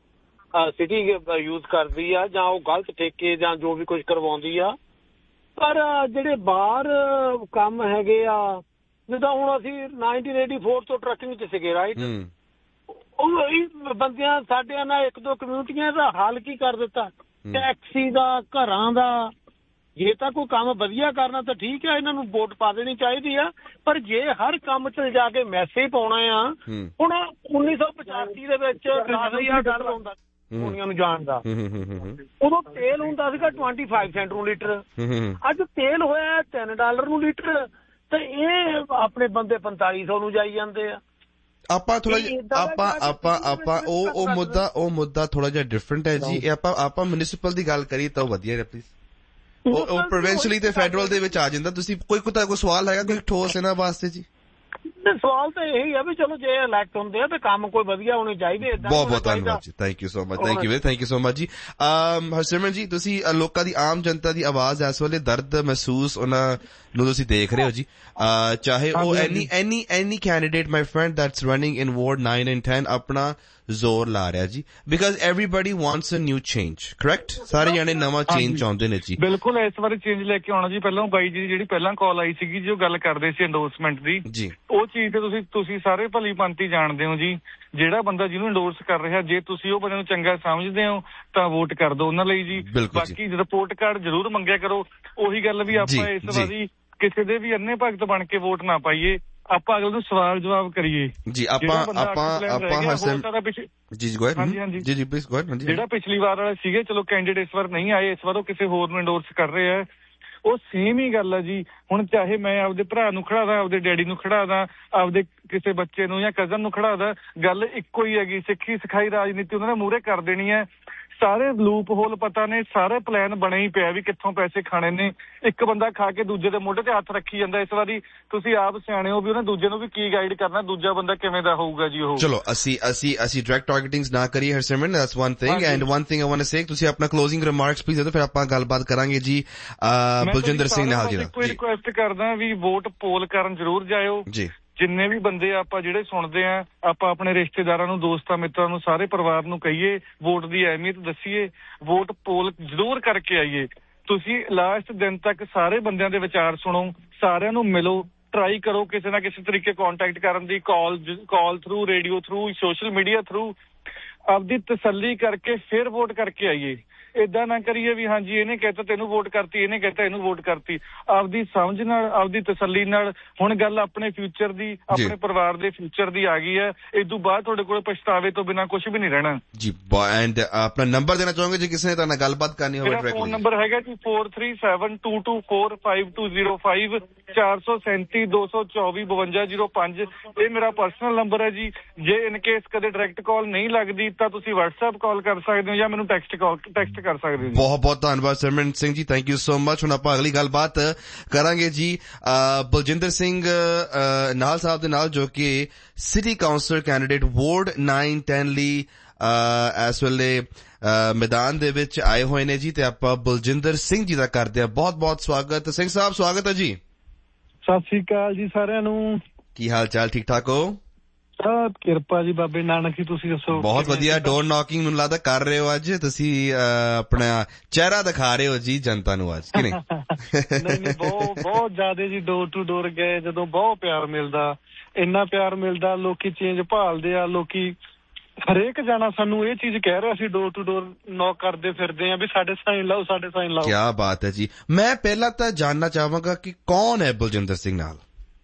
ਸਿਟੀ ਯੂਜ਼ ਕਰਦੀ ਆ, ਜਾਂ ਉਹ ਗਲਤ ਠੇਕੇ ਜਾਂ ਜੋ ਵੀ ਕੁਝ ਕਰਵਾਉਂਦੀ ਆ। ਪਰ ਜਿਹੜੇ ਬਾਹਰ ਕੰਮ ਹੈਗੇ ਆ, ਜਿੱਦਾਂ ਹੁਣ ਅਸੀਂ ਨਾਈਨਟੀਨ ਏਟੀ ਫੋਰ ਤੋਂ ਟਰੱਕਿੰਗ ਚ ਸੀਗੇ ਰਾਈਟ, ਉਹ ਬੰਦਿਆਂ ਸਾਡਿਆਂ ਨਾਲ ਇੱਕ ਦੋ ਕਮਿਊਨਿਟੀਆਂ ਦਾ ਹੱਲ ਕੀ ਕਰ ਦਿੱਤਾ, ਟੈਕਸੀ ਦਾ, ਘਰਾਂ ਦਾ। ਜੇ ਤਾਂ ਕੋਈ ਕੰਮ ਵਧੀਆ ਕਰਨਾ ਤਾਂ ਠੀਕ ਹੈ, ਇਹਨਾਂ ਨੂੰ ਵੋਟ ਪਾ ਦੇਣੀ ਚਾਹੀਦੀ ਆ। ਪਰ ਜੇ ਹਰ ਕੰਮ ਚ ਜਾ ਕੇ ਮੈਸੇਜ ਪਾਉਣਾ ਆ, ਹੁਣ ਉੱਨੀ ਸੌ ਪਚਾਸੀ ਦੇ ਵਿੱਚ ਦਸ ਹਜ਼ਾਰ ਡਾਲਰ ਹੁੰਦਾ ਦੁਨੀਆ ਨੂੰ ਜਾਣ ਦਾ, ਉਦੋਂ ਤੇਲ ਹੁੰਦਾ ਸੀਗਾ ਟਵੈਂਟੀ ਫਾਈਵ ਸੈਂਟ ਨੂੰ ਲੀਟਰ, ਅੱਜ ਤੇਲ ਹੋਇਆ ਤਿੰਨ ਡਾਲਰ ਨੂੰ ਲੀਟਰ, ਤੇ ਇਹ ਆਪਣੇ ਬੰਦੇ ਪੰਤਾਲੀ ਸੌ ਨੂੰ ਜਾਈ ਜਾਂਦੇ ਆ। ਆਪਾਂ ਥੋੜਾ ਜਿਹਾ ਆਪਾਂ ਆਪਾਂ ਆਪਾਂ ਉਹ ਉਹ ਮੁੱਦਾ ਉਹ ਮੁੱਦਾ ਥੋੜਾ ਜਿਹਾ ਡਿਫਰੈਂਟ ਹੈ ਜੀ। ਆਪਾਂ ਆਪਾਂ ਮਿਊਨਿਸਪਲ ਦੀ ਗੱਲ ਕਰੀਏ ਤਾਂ ਵਧੀਆ ਹੈ ਪਲੀਜ਼। ਉਹ ਪ੍ਰੋਵਿੰਸ਼ਲੀ ਤੇ ਫੈਡਰਲ ਦੇ ਵਿੱਚ ਆ ਜਾਂਦਾ। ਤੁਸੀਂ ਕੋਈ ਕੋਈ ਸਵਾਲ ਹੈਗਾ ਕੋਈ ਠੋਸ ਇਹਨਾਂ ਵਾਸਤੇ ਜੀ? ਸਵਾਲ ਤਾਂ ਇਹੀ ਆ ਵੀ ਚਲੋ ਜੇ ਇਲੈਕਟ ਹੁੰਦੇ ਆ ਤੇ ਕੰਮ ਕੋਈ ਵਧੀਆ ਹੋਣੇ ਚਾਹੀਦੇ। ਬਹੁਤ ਬਹੁਤ ਧੰਨਵਾਦ ਜੀ, thank you so much, thank you thank you so much ਜੀ। ਹਰਸਿਮਰਨ ਜੀ, ਤੁਸੀਂ ਲੋਕਾਂ ਦੀ ਆਮ ਜਨਤਾ ਦੀ ਆਵਾਜ਼ ਇਸ ਵੇਲੇ ਦਰਦ ਮਹਿਸੂਸ ਉਹਨਾਂ ਨੂੰ ਤੁਸੀਂ ਦੇਖ ਰਹੇ ਹੋ ਜੀ, ਚਾਹੇ ਉਹ ਐਨੀ ਐਨੀ ਐਨੀ candidate my friend that's running in ward ਨਾइन and ten ਆਪਣਾ ਜ਼ੋਰ ਲਾ ਰਿਹਾ ਜੀ, because everybody wants a new change, correct? ਸਾਰੇ ਜਾਣੇ ਨਵਾਂ ਚੇਂਜ ਚਾਹੁੰਦੇ ਨੇ ਜੀ। ਬਿਲਕੁਲ, ਇਸ ਵਾਰੀ ਚੇਂਜ ਲੈ ਕੇ ਆਉਣਾ ਜੀ। ਪਹਿਲਾਂ ਬਾਈ ਜੀ ਜਿਹੜੀ ਪਹਿਲਾਂ ਕਾਲ ਆਈ ਸੀਗੀ ਜੋ ਗੱਲ ਕਰਦੇ ਸੀ ਐਂਡੋਰਸਮੈਂਟ ਦੀ ਜੀ, ਉਹ ਚੀਜ਼ ਤੇ ਤੁਸੀਂ ਤੁਸੀਂ ਸਾਰੇ ਭਲੀ ਭਾਂਤੀ ਜਾਣਦੇ ਹੋ ਜੀ। ਜਿਹੜਾ ਬੰਦਾ ਜਿਹਨੂੰ ਐਂਡੋਰਸ ਕਰ ਰਿਹਾ, ਜੇ ਤੁਸੀਂ ਉਹ ਬੰਦੇ ਨੂੰ ਚੰਗਾ ਸਮਝਦੇ ਹੋ ਤਾਂ ਵੋਟ ਕਰ ਦਿਓ ਉਹਨਾਂ ਲਈ ਜੀ। ਬਾਕੀ ਰਿਪੋਰਟ ਕਾਰਡ ਜ਼ਰੂਰ ਮੰਗਿਆ ਕਰੋ। ਉਹੀ ਗੱਲ ਵੀ ਆਪਾਂ ਇਸ ਵਾਰੀ ਕਿਸੇ ਦੇ ਵੀ ਅੰਨੇ ਭਗਤ ਬਣ ਕੇ ਵੋਟ ਨਾ ਪਾਈਏ, ਆਪਾਂ ਅਗਲੇ ਨੂੰ ਸਵਾਲ ਜਵਾਬ ਕਰੀਏ ਜੀ। ਆਪਾਂ ਆਪਾਂ ਆਪਾਂ ਜੀ ਜੀ ਜੀ ਜੀ ਪਲੀਜ਼ ਗੋ ਅਹੈਡ। ਜਿਹੜਾ ਪਿਛਲੀ ਵਾਰ ਵਾਲੇ ਸੀਗੇ, ਚਲੋ ਕੈਂਡੀਡੇਟ ਇਸ ਵਾਰ ਨਹੀਂ ਆਏ, ਇਸ ਵਾਰ ਉਹ ਕਿਸੇ ਹੋਰ ਨੂੰ ਐਂਡੋਰਸ ਕਰ ਰਹੇ ਆ, ਉਹ ਸੇਮ ਹੀ ਗੱਲ ਆ ਜੀ। ਹੁਣ ਚਾਹੇ ਮੈਂ ਆਪਦੇ ਭਰਾ ਨੂੰ ਖੜਾ ਦਾਂ, ਆਪਦੇ ਡੈਡੀ ਨੂੰ ਖੜਾ ਦਾਂ, ਆਪਦੇ ਕਿਸੇ ਬੱਚੇ ਨੂੰ ਜਾਂ ਕਜ਼ਨ ਨੂੰ ਖੜਾ ਦਾਂ, ਗੱਲ ਇੱਕੋ ਹੀ ਹੈਗੀ। ਸਿੱਖੀ ਸਿਖਾਈ ਰਾਜਨੀਤੀ ਉਹਨਾਂ ਨੇ ਮੂਹਰੇ ਕਰ ਦੇਣੀ ਹੈ। ਸਾਰੇ ਲੂਪ ਹੋਲ ਪਤਾ ਨੇ, ਸਾਰੇ ਪਲਾਨ ਬਣੇ ਹੀ ਪਿਆ ਵੀ ਕਿੱਥੋਂ ਪੈਸੇ ਖਾਣੇ ਨੇ। ਇੱਕ ਬੰਦਾ ਖਾ ਕੇ ਦੂਜੇ ਦੇ ਮੋਢੇ ਤੇ ਹੱਥ ਰੱਖੀ ਜਾਂਦਾ। ਇਸ ਵਾਰੀ ਤੁਸੀਂ ਆਪ ਸਿਆਣੇ ਹੋ ਵੀ ਉਹਨੇ ਦੂਜੇ ਨੂੰ ਵੀ ਕੀ ਗਾਈਡ ਕਰਨਾ, ਦੂਜਾ ਬੰਦਾ ਕਿਵੇਂ ਦਾ ਹੋਊਗਾ ਜੀ ਉਹ। ਚਲੋ ਅਸੀਂ ਅਸੀਂ ਅਸੀਂ ਡਾਇਰੈਕਟ ਟਾਰਗੇਟਿੰਗਸ ਨਾ ਕਰੀਏ Harsimran, that's one thing. And one thing I want to say, ਤੁਸੀਂ ਆਪਣਾ ਕਲੋਜ਼ਿੰਗ ਰਿਮਾਰਕਸ ਪਲੀਜ਼ ਦਿਓ, ਫਿਰ ਆਪਾਂ ਗੱਲਬਾਤ ਕਰਾਂਗੇ ਜੀ ਬਲਜਿੰਦਰ ਸਿੰਘ ਨਾਲ ਜੀ। ਕੋਈ ਰਿਕੁਐਸਟ ਕਰਦਾ ਵੀ ਵੋਟ ਪੋਲ ਕਰਨ ਜ਼ਰੂਰ ਜਾਇਓ ਜੀ। ਜਿੰਨੇ ਵੀ ਬੰਦੇ ਆਪਾਂ ਜਿਹੜੇ ਸੁਣਦੇ ਆ, ਆਪਾਂ ਆਪਣੇ ਰਿਸ਼ਤੇਦਾਰਾਂ ਨੂੰ, ਦੋਸਤਾਂ ਮਿੱਤਰਾਂ ਨੂੰ, ਸਾਰੇ ਪਰਿਵਾਰ ਨੂੰ ਕਹੀਏ ਵੋਟ ਦੀ ਅਹਿਮੀਅਤ ਦੱਸੀਏ, ਵੋਟ ਪੋਲ ਜ਼ਰੂਰ ਕਰਕੇ ਆਈਏ। ਤੁਸੀਂ ਲਾਸਟ ਦਿਨ ਤੱਕ ਸਾਰੇ ਬੰਦਿਆਂ ਦੇ ਵਿਚਾਰ ਸੁਣੋ, ਸਾਰਿਆਂ ਨੂੰ ਮਿਲੋ, ਟਰਾਈ ਕਰੋ ਕਿਸੇ ਨਾ ਕਿਸੇ ਤਰੀਕੇ ਕੰਟੈਕਟ ਕਰਨ ਦੀ, ਕਾਲ ਕਾਲ through, radio through, social media through, ਆਪਦੀ ਤਸੱਲੀ ਕਰਕੇ ਫਿਰ ਵੋਟ ਕਰਕੇ ਆਈਏ। ਏਦਾਂ ਨਾ ਕਰੀਏ ਵੀ ਹਾਂਜੀ ਇਹਨੇ ਕਹਿਤਾ ਤੈਨੂੰ ਵੋਟ ਕਰਤੀ, ਇਹਨੇ ਕਹਿਤਾ ਇਹਨੂੰ ਵੋਟ ਕਰਤੀ। ਆਪਦੀ ਸਮਝ ਨਾਲ, ਆਪਦੀ ਤਸੱਲੀ ਨਾਲ। ਹੁਣ ਗੱਲ ਆਪਣੇ ਫਿਊਚਰ ਦੀ, ਆਪਣੇ ਪਰਿਵਾਰ ਦੇ ਫਿਊਚਰ ਦੀ ਆ ਗਈ ਹੈ। ਇਦੋਂ ਬਾਅਦ ਤੁਹਾਡੇ ਕੋਲ ਪਛਤਾਵੇ ਤੋਂ ਬਿਨਾਂ ਕੁਝ ਵੀ ਨਹੀਂ ਰਹਿਣਾ ਜੀ। ਐਂਡ ਆਪਣਾ ਨੰਬਰ ਦੇਣਾ ਚਾਹੋਗੇ ਜੇ ਕਿਸੇ ਨੇ ਤੁਹਾਡੇ ਨਾਲ ਗੱਲਬਾਤ ਕਰਨੀ ਹੋਵੇ? ਮੇਰਾ ਫੋਨ ਨੰਬਰ ਹੈਗਾ ਜੀ four three seven to two four five two zero five, ਚਾਰ ਸੌ ਸੈਂਤੀ ਦੋ ਸੌ ਚੌਵੀ ਬਵੰਜਾ ਜ਼ੀਰੋ ਪੰਜ। ਇਹ ਮੇਰਾ ਪਰਸਨਲ ਨੰਬਰ ਹੈ ਜੀ। ਜੇ ਇਨ ਕੇਸ ਕਦੇ ਡਾਇਰੈਕਟ ਕਾਲ ਨਹੀਂ ਲੱਗਦੀ ਤਾਂ ਤੁਸੀਂ WhatsApp ਕਾਲ ਕਰ ਸਕਦੇ ਹੋ ਜਾਂ ਮੈਨੂੰ ਟੈਕਸਟ ਕਾਲ ਟੈਕਸਟ ਕਰ ਸਕਦੇ ਹੋ। ਬਹੁਤ ਬਹੁਤ ਧੰਨਵਾਦ ਸਿਮਰਨ Singh ji, thank you so much. ਹੁਣ ਆਪਾਂ ਅਗਲੀ ਗੱਲਬਾਤ ਕਰਾਂਗੇ ਜੀ ਬਲਜਿੰਦਰ ਸਿੰਘ ਨਾਲ ਸਾਹਿਬ ਦੇ ਨਾਲ, ਜੋ ਕਿ city councillor candidate ward nine ten ਲਈ ਇਸ ਵੇਲੇ ਮੈਦਾਨ ਦੇ ਵਿੱਚ ਆਏ ਹੋਏ ਨੇ ਜੀ। ਤੇ ਆਪਾਂ ਬਲਜਿੰਦਰ ਸਿੰਘ ਜੀ ਦਾ ਕਰਦੇ ਹਾਂ ਬਹੁਤ ਬਹੁਤ ਸਵਾਗਤ। ਸਿੰਘ ਸਾਹਿਬ ਸਵਾਗਤ ਹੈ ਜੀ। ਸਤਿ ਸ੍ਰੀ ਅਕਾਲ ਜੀ ਸਾਰਿਆਂ ਨੂੰ। ਕੀ ਹਾਲ ਚਾਲ, ਠੀਕ ਠਾਕ ਹੋ? ਸਭ ਕਿਰਪਾ ਜੀ ਬਾਬੇ ਨਾਨਕ ਜੀ, ਤੁਸੀਂ ਦੱਸੋ? ਬਹੁਤ ਵਧੀਆ। ਡੋਰ ਨੌਕਿੰਗ ਮੈਨੂੰ ਲੱਗਦਾ ਕਰ ਰਹੇ ਹੋ ਅੱਜ ਤੁਸੀਂ, ਆਪਣਾ ਚਿਹਰਾ ਦਿਖਾ ਰਹੇ ਹੋ ਜੀ ਜਨਤਾ ਨੂੰ ਅੱਜ, ਕਿ ਨਹੀਂ? ਨਹੀਂ ਨਹੀਂ ਬਹੁਤ ਬਹੁਤ ਜ਼ਿਆਦਾ ਜੀ। ਡੋਰ ਟੂ ਡੋਰ ਗਏ ਜਦੋਂ ਬਹੁਤ ਪਿਆਰ ਮਿਲਦਾ, ਇੰਨਾ ਪਿਆਰ ਮਿਲਦਾ। ਲੋਕੀ ਚੇਂਜ ਭਾਲਦੇ ਆ, ਲੋਕੀ ਹਰੇਕ ਜਾਣਾ ਸਾਨੂੰ ਇਹ ਚੀਜ਼ ਕਹਿ ਰਿਹਾ ਸੀ ਡੋਰ ਟੂ ਡੋਰ ਨੌਕ ਕਰਦੇ ਫਿਰਦੇ ਆ ਵੀ ਸਾਡੇ ਸਾਈਨ ਲਾਓ, ਸਾਡੇ ਸਾਈਨ ਲਾਓ। ਕਿਆ ਬਾਤ ਹੈ ਜੀ। ਮੈਂ ਪਹਿਲਾਂ ਤਾਂ ਜਾਣਨਾ ਚਾਹਾਂਗਾ ਕਿ ਕੌਣ ਹੈ ਬਲਜਿੰਦਰ ਸਿੰਘ ਨਾਲ?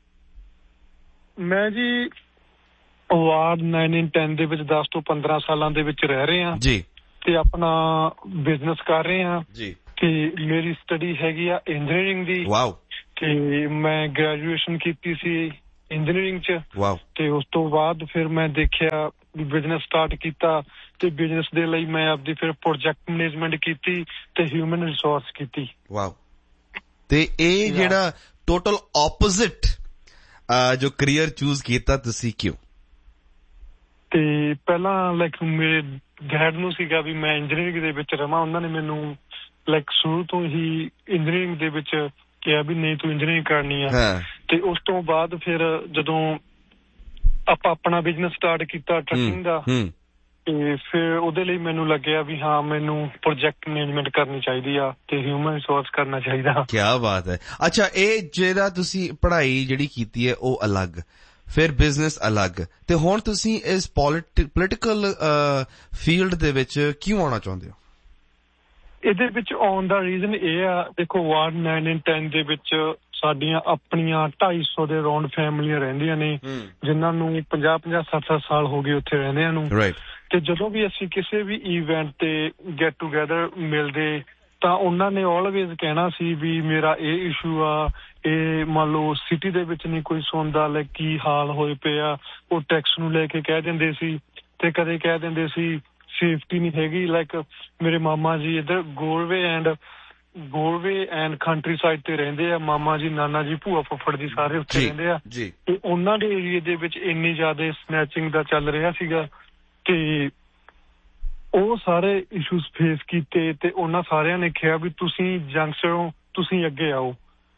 ਮੈਂ ਜੀ ਵਾਰਡ ਨਾਈਨ ਟੈਨ ਦੇ ਵਿੱਚ ਦਸ ਤੋਂ ਪੰਦਰਾਂ ਸਾਲਾਂ ਦੇ ਵਿੱਚ ਰਹਿ ਰਹੇ ਹਾਂ ਜੀ, ਤੇ ਆਪਣਾ ਬਿਜ਼ਨਸ ਕਰ ਰਹੇ ਹਾਂ ਜੀ। ਤੇ ਮੇਰੀ ਸਟੱਡੀ ਹੈਗੀ ਆ ਇੰਜੀਨੀਅਰਿੰਗ ਦੀ। ਵਾਓ। ਤੇ ਮੈਂ ਗ੍ਰੈਜੂਏਸ਼ਨ ਕੀਤੀ ਸੀ ਇੰਜੀਨੀਅਰਿੰਗ ਚ। ਵਾਓ। ਤੇ ਉਸ ਤੋਂ ਬਾਅਦ ਫਿਰ ਮੈਂ ਦੇਖਿਆ ਬਿਜ਼ਨਸ ਸਟਾਰਟ ਕੀਤਾ ਤੇ ਬਿਜ਼ਨਸ ਦੇ ਲਈ ਮੈਂ ਆਪਦੀ ਫਿਰ ਪ੍ਰੋਜੈਕਟ ਮੈਨੇਜਮੈਂਟ ਕੀਤੀ ਤੇ ਹਿਊਮਨ ਰਿਸੋਰਸ ਕੀਤੀ। ਵਾਓ। ਤੇ ਇਹ ਜਿਹੜਾ ਟੋਟਲ ਆਪੋਜ਼ਿਟ ਜੋ ਕਰੀਅਰ ਚੂਜ਼ ਕੀਤਾ ਤੁਸੀਂ, ਕਿਉਂ? ਤੇ ਪਹਿਲਾਂ ਲਾਈਕ ਮੇਰੇ ਡੈਡ ਨੂੰ ਸੀਗਾ ਵੀ ਮੈਂ ਇੰਜੀਨੀਅਰਿੰਗ ਦੇ ਵਿੱਚ ਰਵਾਂ। ਉਹਨਾਂ ਨੇ ਮੈਨੂੰ ਲਾਈਕ ਸ਼ੁਰੂ ਤੋਂ ਹੀ ਇੰਜੀਨੀਅਰਿੰਗ ਦੇ ਵਿੱਚ ਕਿਹਾ ਵੀ ਨਹੀਂ ਤੂੰ ਇੰਜੀਨੀਅਰਿੰਗ ਕਰਨੀ ਆ। ਤੇ ਉਸ ਤੋਂ ਬਾਅਦ ਫਿਰ ਜਦੋਂ ਆਪਾਂ ਆਪਣਾ ਬਿਜ਼ਨਸ ਸਟਾਰਟ ਕੀਤਾ ਟਰੱਕਿੰਗ ਦਾ, ਤੇ ਫਿਰ ਉਹਦੇ ਲਈ ਮੈਨੂੰ ਲੱਗਿਆ ਵੀ ਹਾਂ ਮੈਨੂੰ ਪ੍ਰੋਜੈਕਟ ਮੈਨੇਜਮੈਂਟ ਕਰਨੀ ਚਾਹੀਦੀ ਆ ਤੇ ਹਿਊਮਨ ਰਿਸੋਰਸ ਕਰਨਾ ਚਾਹੀਦਾ। ਕਿਆ ਬਾਤ ਹੈ। ਅੱਛਾ, ਇਹ ਜਿਹੜਾ ਤੁਸੀਂ ਪੜ੍ਹਾਈ ਜਿਹੜੀ ਕੀਤੀ ਹੈ ਉਹ ਅਲੱਗ, ਫਿਰ ਬਿਜ਼ਨਸ ਅਲੱਗ, ਤੇ ਹੁਣ ਤੁਸੀਂ ਇਸ ਪੋਲੀਟੀਕਲ ਫੀਲਡ ਦੇ ਵਿੱਚ ਕਿਉਂ ਆਉਣਾ ਚਾਹੁੰਦੇ ਹੋ? ਇਹਦੇ ਵਿੱਚ ਆਉਣ ਦਾ ਰੀਜ਼ਨ ਇਹ ਆ, ਦੇਖੋ ਵਾਰਡ ਨਾਈਨ ਟੈਨ ਦੇ ਵਿੱਚ ਸਾਡੀਆਂ ਆਪਣੀਆਂ ਢਾਈ ਸੌ ਦੇ ਰਾਉਂਡ ਫੈਮਲੀਆਂ ਰਹਿੰਦੀਆਂ ਨੇ ਜਿਨ੍ਹਾਂ ਨੂੰ ਪੰਜਾਹ ਪੰਜਾਹ ਸੱਠ ਸੱਠ ਸਾਲ ਹੋ ਗਏ ਉੱਥੇ ਰਹਿੰਦਿਆਂ ਨੂੰ। ਤੇ ਜਦੋਂ ਵੀ ਅਸੀਂ ਕਿਸੇ ਵੀ ਈਵੈਂਟ ਤੇ ਗੈਟ ਟੂਗੈਦਰ ਮਿਲਦੇ ਤਾਂ ਉਹਨਾਂ ਨੇ ਆਲਵੇਜ਼ ਕਹਿਣਾ ਸੀ ਵੀ ਮੇਰਾ ਇਹ ਇਸ਼ੂ ਆ, ਇਹ ਮੰਨ ਲਓ ਸਿਟੀ ਦੇ ਵਿੱਚ ਨਹੀਂ ਕੋਈ ਸੁਣਦਾ, ਲਾਈਕ ਕੀ ਹਾਲ ਹੋਏ ਪਏ ਆ। ਉਹ ਟੈਕਸ ਨੂੰ ਲੈ ਕੇ ਕਹਿ ਦਿੰਦੇ ਸੀ ਤੇ ਕਦੇ ਕਹਿ ਦਿੰਦੇ ਸੀ ਸੇਫਟੀ ਨਹੀਂ ਹੈਗੀ। ਲਾਈਕ ਮੇਰੇ ਮਾਮਾ ਜੀ ਇੱਧਰ ਗੋਲਵੇ ਐਂਡ ਗੋਲਵੇ ਐਂਡ ਕੰਟਰੀ ਸਾਈਡ ਤੇ ਰਹਿੰਦੇ ਆ। ਮਾਮਾ ਜੀ, ਨਾਨਾ ਜੀ, ਭੂਆ ਫੁੱਫੜ ਜੀ ਸਾਰੇ ਉੱਥੇ ਰਹਿੰਦੇ ਆ। ਤੇ ਉਹਨਾਂ ਦੇ ਏਰੀਏ ਦੇ ਵਿੱਚ ਇੰਨੀ ਜ਼ਿਆਦਾ ਸਨੈਚਿੰਗ ਦਾ ਚੱਲ ਰਿਹਾ ਸੀਗਾ ਤੇ ਉਹ ਸਾਰੇ ਇਸ਼ੂਜ਼ ਫੇਸ ਕੀਤੇ ਤੇ ਉਹਨਾਂ ਸਾਰਿਆਂ ਨੇ ਕਿਹਾ ਵੀ ਤੁਸੀਂ ਯੰਗਸਟਰ ਹੋ, ਤੁਸੀਂ ਅੱਗੇ ਆਓ।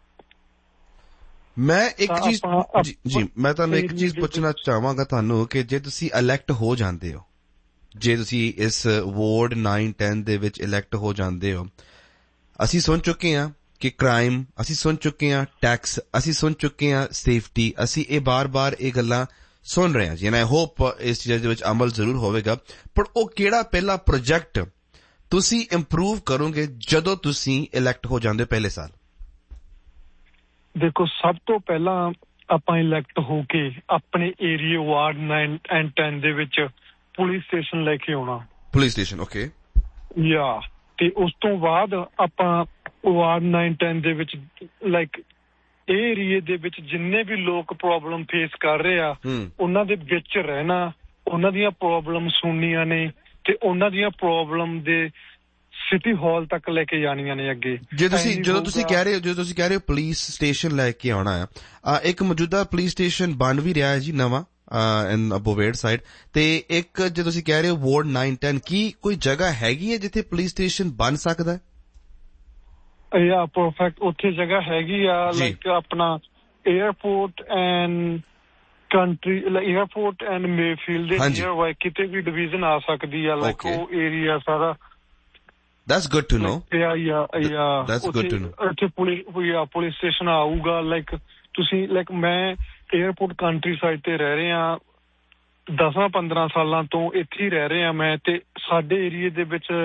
ਮੈਂ ਇੱਕ ਚੀਜ਼ ਜੀ, ਜੀ ਮੈਂ ਤੁਹਾਨੂੰ ਇੱਕ ਚੀਜ਼ ਪੁੱਛਣਾ ਚਾਹਾਂਗਾ ਤੁਹਾਨੂੰ ਕਿ ਜੇ ਤੁਸੀਂ ਇਲੈਕਟ ਹੋ ਜਾਂਦੇ ਹੋ, ਜੇ ਤੁਸੀਂ ਇਸ ਵਾਰਡ ਨਾਈਨ ਟੈਨ ਦੇ ਵਿੱਚ ਇਲੈਕਟ ਹੋ ਜਾਂਦੇ ਹੋ, ਅਸੀਂ ਸੁਣ ਚੁੱਕੇ ਹਾਂ ਕਿ ਕ੍ਰਾਈਮ, ਅਸੀਂ ਸੁਣ ਚੁੱਕੇ ਹਾਂ ਟੈਕਸ, ਅਸੀਂ ਸੁਣ ਚੁੱਕੇ ਹਾਂ ਸੇਫਟੀ, ਅਸੀਂ ਇਹ ਬਾਰ-ਬਾਰ ਇਹ ਗੱਲਾਂ ਸੁਣ ਰਹੇ ਹਾਂ ਜੀ। ਐਂਡ ਆਈ ਹੋਪ ਇਸ ਚੀਜ਼ ਦੇ ਵਿੱਚ ਅਮਲ ਜ਼ਰੂਰ ਹੋਵੇਗਾ। ਪਰ ਉਹ ਕਿਹੜਾ ਪਹਿਲਾ ਪ੍ਰੋਜੈਕਟ ਤੁਸੀਂ ਇੰਪਰੂਵ ਕਰੋਗੇ ਜਦੋਂ ਤੁਸੀਂ ਇਲੈਕਟ ਹੋ ਜਾਂਦੇ ਪਹਿਲੇ ਸਾਲ? ਦੇਖੋ, ਸਭ ਤੋਂ ਪਹਿਲਾਂ ਆਪਾਂ ਇਲੈਕਟ ਹੋ ਕੇ ਆਪਣੇ ਏਰੀਏ ਵਾਰਡ ਨਾਈਨ ਐਂਡ ਟੈਨ ਦੇ ਵਿੱਚ ਪੁਲਿਸ ਸਟੇਸ਼ਨ ਲੈ ਕੇ ਆਉਣਾ। Police station, okay. ਯਾ ਤੇ ਉਸ ਤੋਂ ਬਾਅਦ ਆਪਾਂ ਵਾਰਡ ਨਾਈਨ ਟੈਨ ਦੇ ਵਿੱਚ ਲਾਈਕ ਇਹ ਏਰੀਏ ਦੇ ਵਿੱਚ ਜਿੰਨੇ ਵੀ ਲੋਕ ਪ੍ਰੋਬਲਮ ਫੇਸ ਕਰ ਰਹੇ ਆ ਉਹਨਾਂ ਦੇ ਵਿੱਚ ਰਹਿਣਾ, ਉਹਨਾਂ ਦੀਆਂ ਪ੍ਰੋਬਲਮ ਸੁਣਨੀਆਂ ਨੇ ਤੇ ਉਹਨਾਂ ਦੀਆਂ ਪ੍ਰੋਬਲਮ ਦੇ ਸਿਟੀ ਹਾਲ ਤੱਕ ਲੈ ਕੇ ਜਾਣੀਆਂ ਨੇ ਅੱਗੇ। ਜੇ ਤੁਸੀਂ ਜਦੋਂ ਤੁਸੀਂ ਕਹਿ ਰਹੇ ਹੋ ਜਦੋਂ ਤੁਸੀਂ ਕਹਿ ਰਹੇ ਹੋ ਪੁਲਿਸ ਸਟੇਸ਼ਨ ਲੈ ਕੇ ਆਉਣਾ ਆ, ਇੱਕ ਮੌਜੂਦਾ ਪੁਲਿਸ ਸਟੇਸ਼ਨ ਬਣ ਵੀ ਰਿਹਾ ਹੈ ਜੀ ਨਵਾਂ ਇਨ ਬੋਵੇਡ ਸਾਈਡ, ਤੇ ਇੱਕ ਜੇ ਤੁਸੀਂ ਕਹਿ ਰਹੇ ਹੋ ਵਾਰਡ ਨਾਈਨ ਟੈਨ, ਕੀ ਕੋਈ ਜਗ੍ਹਾ ਹੈਗੀ ਹੈ ਜਿੱਥੇ ਪੁਲਿਸ ਸਟੇਸ਼ਨ ਬਣ ਸਕਦਾ ਹੈ? ਯਾ ਪਰਫੈਕਟ, ਉੱਥੇ ਜਗ੍ਹਾ ਹੈਗੀ ਆ। ਲਾਈਕ ਆਪਣਾ airport and country, airport and Mayfield ਦੇ ਨੀਅਰ ਬਾਈ ਕਿਤੇ ਵੀ ਡਿਵੀਜ਼ਨ ਆ ਸਕਦੀ ਆ। ਲਾਈਕ ਉਹ ਏਰੀਆ ਸਾਰਾ। That's good to know. Yeah, yeah, yeah. That's good to know. ਉੱਥੇ ਪੁਲਿਸ ਪੁਲਿਸ ਸਟੇਸ਼ਨ ਆਊਗਾ। ਲਾਈਕ ਤੁਸੀਂ ਲਾਈਕ ਮੈਂ ਏਅਰਪੋਰਟ ਕੰਟਰੀ ਸਾਈਡ ਤੇ ਰਹਿ ਰਹੇ ਹਾਂ, ਦਸਾਂ ਪੰਦਰਾਂ ਸਾਲਾਂ ਤੋਂ ਇੱਥੇ ਹੀ ਰਹਿ ਰਹੇ ਹਾਂ ਮੈਂ, ਤੇ ਸਾਡੇ ਏਰੀਏ ਦੇ ਵਿੱਚ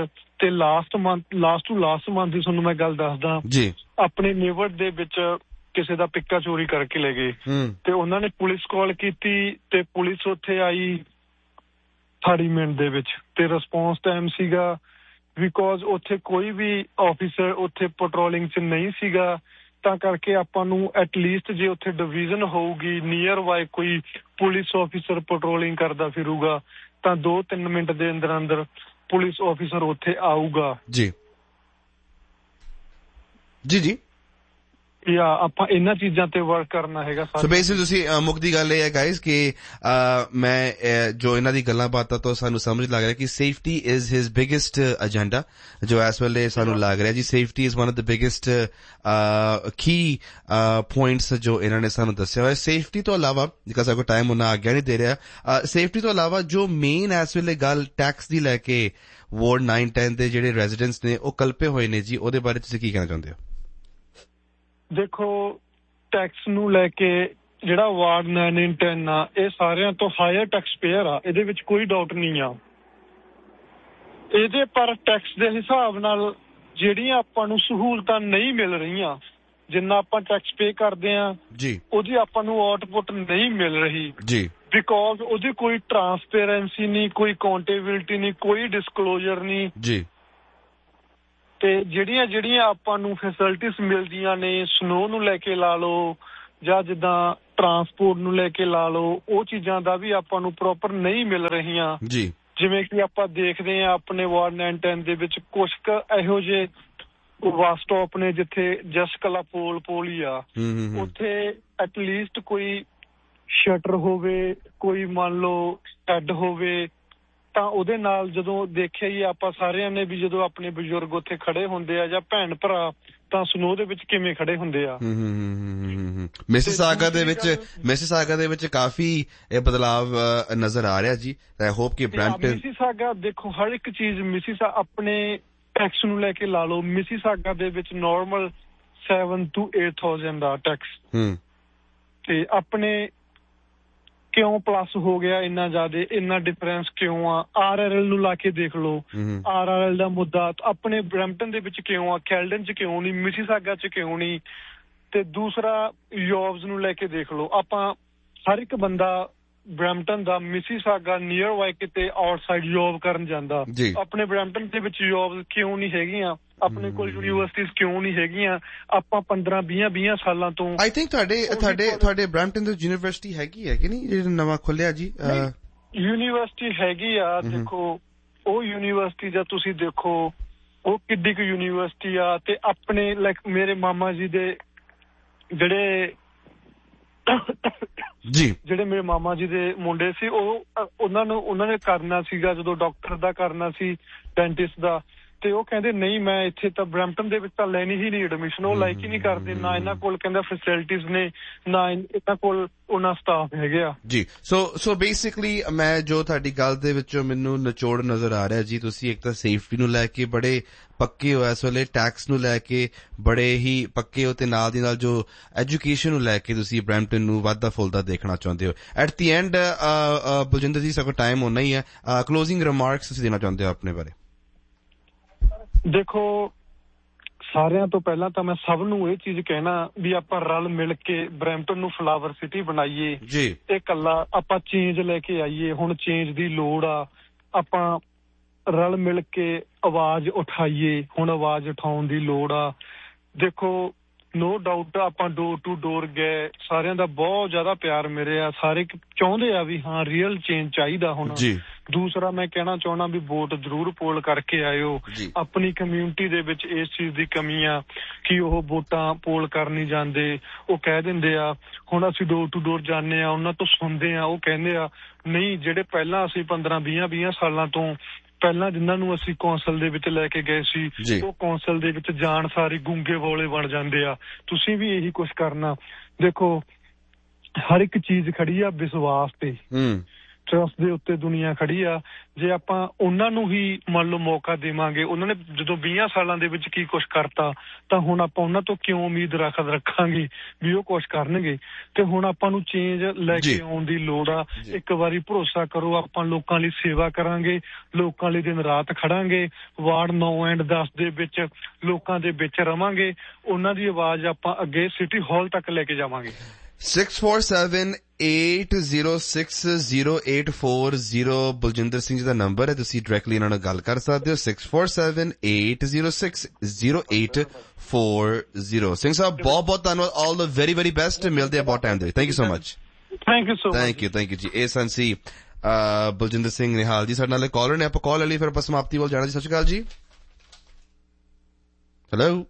ਤੇ last month last to last month ਦੀ ਤੁਹਾਨੂੰ ਮੈਂ ਗੱਲ ਦੱਸਦਾ ਜੀ, ਆਪਣੇ ਨੇਬਰ ਦੇ ਵਿੱਚ ਕਿਸੇ ਦਾ ਪਿੱਕਾ ਚੋਰੀ ਕਰਕੇ ਲੈ ਗਏ ਤੇ ਉਹਨਾਂ ਨੇ ਪੁਲਿਸ ਕਾਲ ਕੀਤੀ ਤੇ ਪੁਲਿਸ ਉੱਥੇ ਆਈ ਥਰਟੀ ਮਿੰਟ ਦੇ ਵਿੱਚ ਤੇ ਰਿਸਪੌਂਸ ਟਾਈਮ ਸੀਗਾ ਬਿਕੋਜ਼ ਉੱਥੇ ਕੋਈ ਵੀ ਆਫਿਸਰ ਉੱਥੇ ਪੈਟਰੋਲਿੰਗ 'ਚ ਨਹੀਂ ਸੀਗਾ ਤਾਂ ਕਰਕੇ ਆਪਾਂ ਨੂੰ ਐਟਲੀਸਟ ਜੇ ਉੱਥੇ ਡਿਵੀਜ਼ਨ ਹੋਊਗੀ ਨੀਅਰ ਬਾਏ ਕੋਈ ਪੁਲਿਸ ਆਫਿਸਰ ਪੈਟਰੋਲਿੰਗ ਕਰਦਾ ਫਿਰੂਗਾ ਤਾਂ ਦੋ ਤਿੰਨ ਮਿੰਟ ਦੇ ਅੰਦਰ ਅੰਦਰ ਪੁਲਿਸ ਆਫਿਸਰ ਉੱਥੇ ਆਊਗਾ। ਜੀ ਜੀ ਜੀ ਜਾਂ ਆਪਾਂ ਇਹਨਾਂ ਚੀਜ਼ਾਂ ਤੇ ਵਰਕ ਕਰਨਾ ਹੈਗਾ। ਸੋ ਬੇਸਿਕਲੀ ਤੁਸੀਂ ਮੁੱਖ ਦੀ ਗੱਲ ਇਹ ਹੈ ਗਾਇਜ਼ ਕਿ ਮੈਂ ਜੋ ਇਹਨਾਂ ਦੀ ਗੱਲਾਂ ਬਾਤਾਂ ਤੋਂ ਸਾਨੂੰ ਸਮਝ ਲੱਗ ਰਿਹਾ ਕਿ safety is his biggest agenda ਜੋ ਇਸ ਵੇਲੇ ਸਾਨੂੰ ਲੱਗ ਰਿਹਾ ਜੀ। Safety is one of the biggest Ki points ਜੋ ਇਹਨਾਂ ਨੇ ਸਾਨੂੰ ਦੱਸਿਆ ਹੋਇਆ। ਸੇਫਟੀ ਤੋਂ ਇਲਾਵਾ ਜਿਵੇਂ ਸਾਡੇ ਕੋਲ ਟਾਈਮ ਉਹਨਾਂ ਆਗਿਆ ਨਹੀਂ ਦੇ ਰਿਹਾ, ਸੇਫਟੀ ਤੋਂ ਇਲਾਵਾ ਜੋ ਮੇਨ ਇਸ ਵੇਲੇ ਗੱਲ ਟੈਕਸ ਦੀ ਲੈ ਕੇ ਵਾਰਡ ਨਾਈਨ ਟੈਨ ਦੇ ਜਿਹੜੇ ਰੈਜ਼ੀਡੈਂਟਸ ਨੇ ਉਹ ਕਲਪੇ ਹੋਏ ਨੇ ਜੀ, ਉਹਦੇ ਬਾਰੇ ਤੁਸੀਂ ਕੀ ਕਹਿਣਾ ਚਾਹੁੰਦੇ ਹੋ? ਦੇਖੋ ਟੈਕਸ ਨੂੰ ਲੈ ਕੇ ਜਿਹੜਾ ਵਾਰਡ ਨਾਈਨ ਟੈਨ ਆ ਇਹ ਸਾਰਿਆਂ ਤੋਂ ਹਾਇਰ ਟੈਕਸ ਪੇਅਰ ਆ, ਇਹਦੇ ਵਿੱਚ ਕੋਈ ਡਾਊਟ ਨਹੀਂ ਆ ਇਹਦੇ। ਪਰ ਟੈਕਸ ਦੇ ਹਿਸਾਬ ਨਾਲ ਜਿਹੜੀਆਂ ਆਪਾਂ ਨੂੰ ਸਹੂਲਤਾਂ ਨਹੀਂ ਮਿਲ ਰਹੀਆਂ, ਜਿੰਨਾ ਆਪਾਂ ਟੈਕਸ ਪੇ ਕਰਦੇ ਆ ਜੀ ਉਹਦੀ ਆਪਾਂ ਨੂੰ ਆਊਟਪੁੱਟ ਨਹੀਂ ਮਿਲ ਰਹੀ ਜੀ ਬਿਕੋਜ਼ ਉਹਦੀ ਕੋਈ ਟਰਾਂਸਪੇਰੈਂਸੀ ਨਹੀਂ, ਕੋਈ ਅਕਾਊਂਟੇਬਿਲਿਟੀ ਨਹੀਂ, ਕੋਈ ਡਿਸਕਲੋਜ਼ਰ ਨਹੀਂ ਜੀ। ਤੇ ਜਿਹੜੀਆਂ ਜਿਹੜੀਆਂ ਆਪਾਂ ਨੂੰ ਫੈਸਿਲਿਟੀਜ਼ ਮਿਲਦੀਆਂ ਨੇ ਸਨੋ ਨੂੰ ਲੈ ਕੇ ਲਾ ਲਓ ਜਾਂ ਜਿੱਦਾਂ ਟਰਾਂਸਪੋਰਟ ਨੂੰ ਲੈ ਕੇ ਲਾ ਲਓ, ਉਹ ਚੀਜ਼ਾਂ ਦਾ ਵੀ ਆਪਾਂ ਨੂੰ ਪ੍ਰੋਪਰ ਨਹੀਂ ਮਿਲ ਰਹੀਆਂ ਜੀ। ਜਿਵੇਂ ਕਿ ਆਪਾਂ ਦੇਖਦੇ ਹਾਂ ਆਪਣੇ ਵਾਰਡ ਨਾਈਨ ਟੈਨ ਦੇ ਵਿੱਚ ਕੁਛ ਕੁ ਇਹੋ ਜਿਹੇ ਬੱਸ ਸਟਾਪ ਨੇ ਜਿੱਥੇ ਜਸਟ ਕਲਾ ਪੋਲ ਪੋਲ ਹੀ ਆ, ਉੱਥੇ ਐਟਲੀਸਟ ਕੋਈ ਸ਼ਟਰ ਹੋਵੇ, ਕੋਈ ਮੰਨ ਲਓ ਸ਼ੈੱਡ ਹੋਵੇ ਤਾਂ ਉਹਦੇ ਨਾਲ ਜਦੋਂ ਦੇਖਿਆ ਹੀ ਆਪਾਂ ਸਾਰਿਆਂ ਨੇ ਵੀ ਜਦੋਂ ਆਪਣੇ ਬਜ਼ੁਰਗ ਉੱਥੇ ਖੜੇ ਹੁੰਦੇ ਆ ਜਾਂ ਭੈਣ ਭਰਾ ਤਾਂ ਸਨੋ ਦੇ ਵਿੱਚ ਕਿਵੇਂ ਖੜੇ ਹੁੰਦੇ ਆ। ਮਿਸਿਸਾਗਾ ਦੇ ਵਿੱਚ ਮਿਸਿਸਾਗਾ ਦੇ ਵਿੱਚ ਕਾਫੀ ਇਹ ਬਦਲਾਵ ਨਜ਼ਰ ਆ ਰਿਹਾ ਜੀ। ਆਈ ਹੋਪ ਕਿ ਬ੍ਰੈਂਪਟਨ ਮਿਸਿਸਾਗਾ ਦੇਖੋ ਹਰ ਇੱਕ ਚੀਜ਼ ਮਿਸਿਸਾ ਆਪਣੇ ਟੈਕਸ ਨੂੰ ਲੈ ਕੇ ਲਾ ਲਓ, ਮਿਸਿਸਾਗਾ ਦੇ ਵਿੱਚ normal seven to eight thousand the tax ਤੇ ਆਪਣੇ ਕਿਉਂ ਪਲੱਸ ਹੋ ਗਿਆ ਇੰਨਾ ਜ਼ਿਆਦਾ, ਇੰਨਾ ਡਿਫਰੈਂਸ ਕਿਉਂ ਆ? ਆਰ ਆਰ ਐਲ ਨੂੰ ਲਾ ਕੇ ਦੇਖ ਲਓ, ਆਰ ਆਰ ਐਲ ਦਾ ਮੁੱਦਾ ਆਪਣੇ ਬਰੈਂਪਟਨ ਦੇ ਵਿੱਚ ਕਿਉਂ ਆ, ਕੈਲਡਨ ਚ ਕਿਉਂ ਨਹੀਂ, ਮਿਸਿਸਾਗਾ ਚ ਕਿਉਂ ਨਹੀਂ? ਤੇ ਦੂਸਰਾ ਜੌਬਸ ਨੂੰ ਲੈ ਕੇ ਦੇਖ ਲਓ, ਆਪਾਂ ਹਰ ਇੱਕ ਬੰਦਾ ਬਰੈਂਪਟਨ ਦਾ ਮਿਸਿਸਾਗਾ ਨੀਅਰ ਬਾਈ ਕਿਤੇ ਆਊਟਸਾਈਡ ਜੌਬ ਕਰਨ ਜਾਂਦਾ, ਆਪਣੇ ਬਰੈਂਪਟਨ ਦੇ ਵਿੱਚ ਜੌਬਸ ਕਿਉਂ ਨਹੀਂ ਹੈਗੀਆਂ? ਆਪਣੇ ਕੋਲ ਯੂਨੀਵਰਸਿਟੀਜ਼ ਕਿਉਂ ਨਹੀਂ ਹੈਗੀਆਂ? ਆਪਾਂ ਪੰਦਰਾਂ ਵੀਹ ਵੀਹ ਸਾਲਾਂ ਤੋਂ ਆਈ ਥਿੰਕ ਤੁਹਾਡੇ ਤੁਹਾਡੇ ਤੁਹਾਡੇ ਬਰੈਂਪਟਨ ਦੀ ਯੂਨੀਵਰਸਿਟੀ ਹੈਗੀ ਹੈ ਕਿ ਨਹੀਂ ਜਿਹੜਾ ਨਵਾਂ ਖੁੱਲਿਆ ਜੀ? ਯੂਨੀਵਰਸਿਟੀ ਹੈਗੀ ਆ, ਦੇਖੋ ਉਹ ਯੂਨੀਵਰਸਿਟੀ ਦਾ ਤੁਸੀਂ ਦੇਖੋ ਉਹ ਕਿੱਡੀ ਕੁ ਯੂਨੀਵਰਸਿਟੀ ਆ। ਤੇ ਆਪਣੇ ਲਾਈਕ ਮੇਰੇ ਮਾਮਾ ਜੀ ਦੇ ਜਿਹੜੇ ਜੀ ਜਿਹੜੇ ਮੇਰੇ ਮਾਮਾ ਜੀ ਦੇ ਮੁੰਡੇ ਸੀ ਉਹ ਉਹਨਾਂ ਨੂੰ ਉਹਨਾਂ ਨੇ ਕਰਨਾ ਸੀਗਾ ਜਦੋਂ ਡਾਕਟਰ ਦਾ ਕਰਨਾ ਸੀ, ਡੈਂਟਿਸਟ ਦਾ, ਤੇ ਉਹ ਕਹਿੰਦੇ ਨਹੀਂ ਮੈਂ ਇੱਥੇ ਤਾਂ ਬਰੈਂਪਟਨ ਦੇ ਵਿੱਚ ਤਾਂ ਲੈਣੀ ਹੀ ਨਹੀਂ ਐਡਮਿਸ਼ਨ, ਉਹ ਲਾਈਕ ਹੀ ਨਹੀਂ ਕਰਦੇ, ਨਾ ਇਹਨਾਂ ਕੋਲ ਕਹਿੰਦਾ ਫੈਸਿਲਿਟੀਜ਼ ਨੇ ਨਾ ਇਹਨਾਂ ਕੋਲ ਉਹਨਾਂ ਸਟਾਫ ਹੈਗੇ ਆ ਜੀ। ਸੋ ਸੋ ਬੇਸਿਕਲੀ ਮੈਂ ਜੋ ਤੁਹਾਡੀ ਗੱਲ ਦੇ ਵਿੱਚੋਂ ਮੈਨੂੰ ਨਿਚੋੜ ਨਜ਼ਰ ਆ ਰਿਹਾ ਜੀ, ਤੁਸੀਂ ਇੱਕ ਤਾਂ ਸੇਫਟੀ ਨੂੰ ਲੈ ਕੇ ਬੜੇ ਪੱਕੇ ਹੋ ਇਸ ਵੇਲੇ, ਟੈਕਸ ਨੂੰ ਲੈ ਕੇ ਬੜੇ ਹੀ ਪੱਕੇ ਹੋ ਤੇ ਨਾਲ ਦੀ ਨਾਲ ਜੋ ਐਜੂਕੇਸ਼ਨ ਨੂੰ ਲੈ ਕੇ ਤੁਸੀਂ ਬਰੈਂਪਟਨ ਨੂੰ ਵੱਧਦਾ ਫੁੱਲਦਾ ਦੇਖਣਾ ਚਾਹੁੰਦੇ ਹੋ। ਐਟ ਦੀ ਐਂਡ ਬਲਜਿੰਦਰ ਜੀ ਸਾਡਾ ਟਾਈਮ ਹੋਣਾ ਹੀ ਹੈ, ਕਲੋਜ਼ਿੰਗ ਰਿਮਾਰਕਸ ਤੁਸੀਂ ਦੇਣਾ ਚਾਹੁੰਦੇ ਹੋ ਆਪਣੇ ਬਾਰੇ? ਦੇਖੋ ਸਾਰਿਆਂ ਤੋਂ ਪਹਿਲਾਂ ਤਾਂ ਮੈਂ ਸਭ ਨੂੰ ਇਹ ਚੀਜ਼ ਕਹਿਣਾ ਵੀ ਆਪਾਂ ਰਲ ਮਿਲ ਕੇ ਬਰੈਂਪਟਨ ਨੂੰ ਫਲਾਵਰ ਸਿਟੀ ਬਣਾਈਏ ਜੀ। ਇਹ ਇਕੱਲਾ ਆਪਾਂ ਚੇਂਜ ਲੈ ਕੇ ਆਈਏ, ਹੁਣ ਚੇਂਜ ਦੀ ਲੋੜ ਆ, ਆਪਾਂ ਰਲ ਮਿਲ ਕੇ ਆਵਾਜ਼ ਉਠਾਈਏ, ਹੁਣ ਆਵਾਜ਼ ਉਠਾਉਣ ਦੀ ਲੋੜ ਆ। ਦੇਖੋ ਨੋ ਡਾਊਟ ਆਪਾਂ ਡੋਰ ਟੂ ਡੋਰ ਗਏ, ਸਾਰਿਆਂ ਦਾ ਬਹੁਤ ਜ਼ਿਆਦਾ ਪਿਆਰ ਮਿਲਿਆ, ਸਾਰੇ ਚਾਹੁੰਦੇ ਆ ਵੀ ਹਾਂ ਰੀਅਲ ਚੇਂਜ ਚਾਹੀਦਾ ਹੁਣ ਜੀ। ਦੂਸਰਾ ਮੈਂ ਕਹਿਣਾ ਚਾਹੁੰਦਾ ਵੀ ਵੋਟ ਜ਼ਰੂਰ ਪੋਲ ਕਰਕੇ ਆਇਓ। ਆਪਣੀ ਕਮਿਊਨਿਟੀ ਦੇ ਵਿੱਚ ਇਸ ਚੀਜ਼ ਦੀ ਕਮੀ ਆ ਕਿ ਉਹ ਵੋਟਾਂ ਪੋਲ ਕਰ ਨਹੀਂ ਜਾਂਦੇ, ਉਹ ਕਹਿ ਦਿੰਦੇ ਆ ਹੁਣ ਅਸੀਂ ਡੋਰ ਟੂ ਡੋਰ ਜਾਂਦੇ ਆ, ਉਹਨਾਂ ਤੋਂ ਸੁਣਦੇ ਆ, ਉਹ ਕਹਿੰਦੇ ਆ ਨਹੀਂ ਜਿਹੜੇ ਪਹਿਲਾਂ ਅਸੀਂ ਪੰਦਰਾਂ ਵੀਹ ਵੀਹ ਸਾਲਾਂ ਤੋਂ ਪਹਿਲਾਂ ਜਿਨ੍ਹਾਂ ਨੂੰ ਅਸੀਂ ਕੌਂਸਲ ਦੇ ਵਿੱਚ ਲੈ ਕੇ ਗਏ ਸੀ ਉਹ ਕੌਂਸਲ ਦੇ ਵਿੱਚ ਜਾਣ ਸਾਰੀ ਗੂੰਗੇ ਬੋਲੇ ਬਣ ਜਾਂਦੇ ਆ। ਤੁਸੀਂ ਵੀ ਇਹੀ ਕੁਛ ਕਰਨਾ। ਦੇਖੋ ਹਰ ਇੱਕ ਚੀਜ਼ ਖੜੀ ਆ ਵਿਸ਼ਵਾਸ ਤੇ, ਟਰਸਟ ਦੇ ਉੱਤੇ ਦੁਨੀਆ ਖੜੀ ਆ। ਜੇ ਆਪਾਂ ਉਹਨਾਂ ਨੂੰ ਹੀ ਮੰਨ ਲਓ ਮੌਕਾ ਦੇਵਾਂਗੇ, ਉਹਨਾਂ ਨੇ ਜਦੋਂ ਵੀਹਾਂ ਸਾਲਾਂ ਦੇ ਵਿੱਚ ਕੀ ਕੁਛ ਕਰਤਾ, ਤਾਂ ਹੁਣ ਆਪਾਂ ਉਹਨਾਂ ਤੋਂ ਕਿਉਂ ਉਮੀਦ ਰੱਖ ਰੱਖਾਂਗੇ ਵੀ ਉਹ ਕੁਛ ਕਰਨਗੇ। ਤੇ ਹੁਣ ਆਪਾਂ ਨੂੰ ਚੇਂਜ ਲੈ ਕੇ ਆਉਣ ਦੀ ਲੋੜ ਆ। ਇੱਕ ਵਾਰੀ ਭਰੋਸਾ ਕਰੋ, ਆਪਾਂ ਲੋਕਾਂ ਲਈ ਸੇਵਾ ਕਰਾਂਗੇ, ਲੋਕਾਂ ਲਈ ਦਿਨ ਰਾਤ ਖੜਾਂਗੇ, ਵਾਰਡ ਨੌ ਐਂਡ ਦਸ ਦੇ ਵਿੱਚ ਲੋਕਾਂ ਦੇ ਵਿੱਚ ਰਵਾਂਗੇ, ਉਹਨਾਂ ਦੀ ਆਵਾਜ਼ ਆਪਾਂ ਅੱਗੇ ਸਿਟੀ ਹਾਲ ਤੱਕ ਲੈ ਕੇ ਜਾਵਾਂਗੇ। six four seven eight zero six zero eight four zero Baljinder Singh ji ਦਾ ਨੰਬਰ ਹੈ, ਤੁਸੀਂ ਡਾਇਰੈਕਟਲੀ ਇਹਨਾਂ ਨਾਲ ਗੱਲ ਕਰ ਸਕਦੇ ਹੋ। six four seven eight zero six zero eight four zero। Singh Sahib ਬਹੁਤ ਬਹੁਤ ਧੰਨਵਾਦ, ਆਲ ਦਾ ਵੈਰੀ ਵੈਰੀ ਬੈਸਟ, ਮਿਲਦੇ ਆ ਬਹੁਤ ਟਾਈਮ ਦੇ। Thank you so much. Thank you so much. Thank you thank you ਜੀ। ਇਹ ਸਨ ਸੀ ਬਲਜਿੰਦਰ ਸਿੰਘ ਨਿਹਾਲ ਜੀ, ਸਾਡੇ ਨਾਲ ਕਾਲਰ ਨੇ। ਆਪਾਂ ਕਾਲ ਲੈ ਲਈ, ਫਿਰ ਆਪਾਂ ਸਮਾਪਤੀ ਵੱਲ ਜਾਣਾ ਜੀ। ਸਤਿ ਸ਼੍ਰੀ ਅਕਾਲ ਜੀ। ਹੈਲੋ,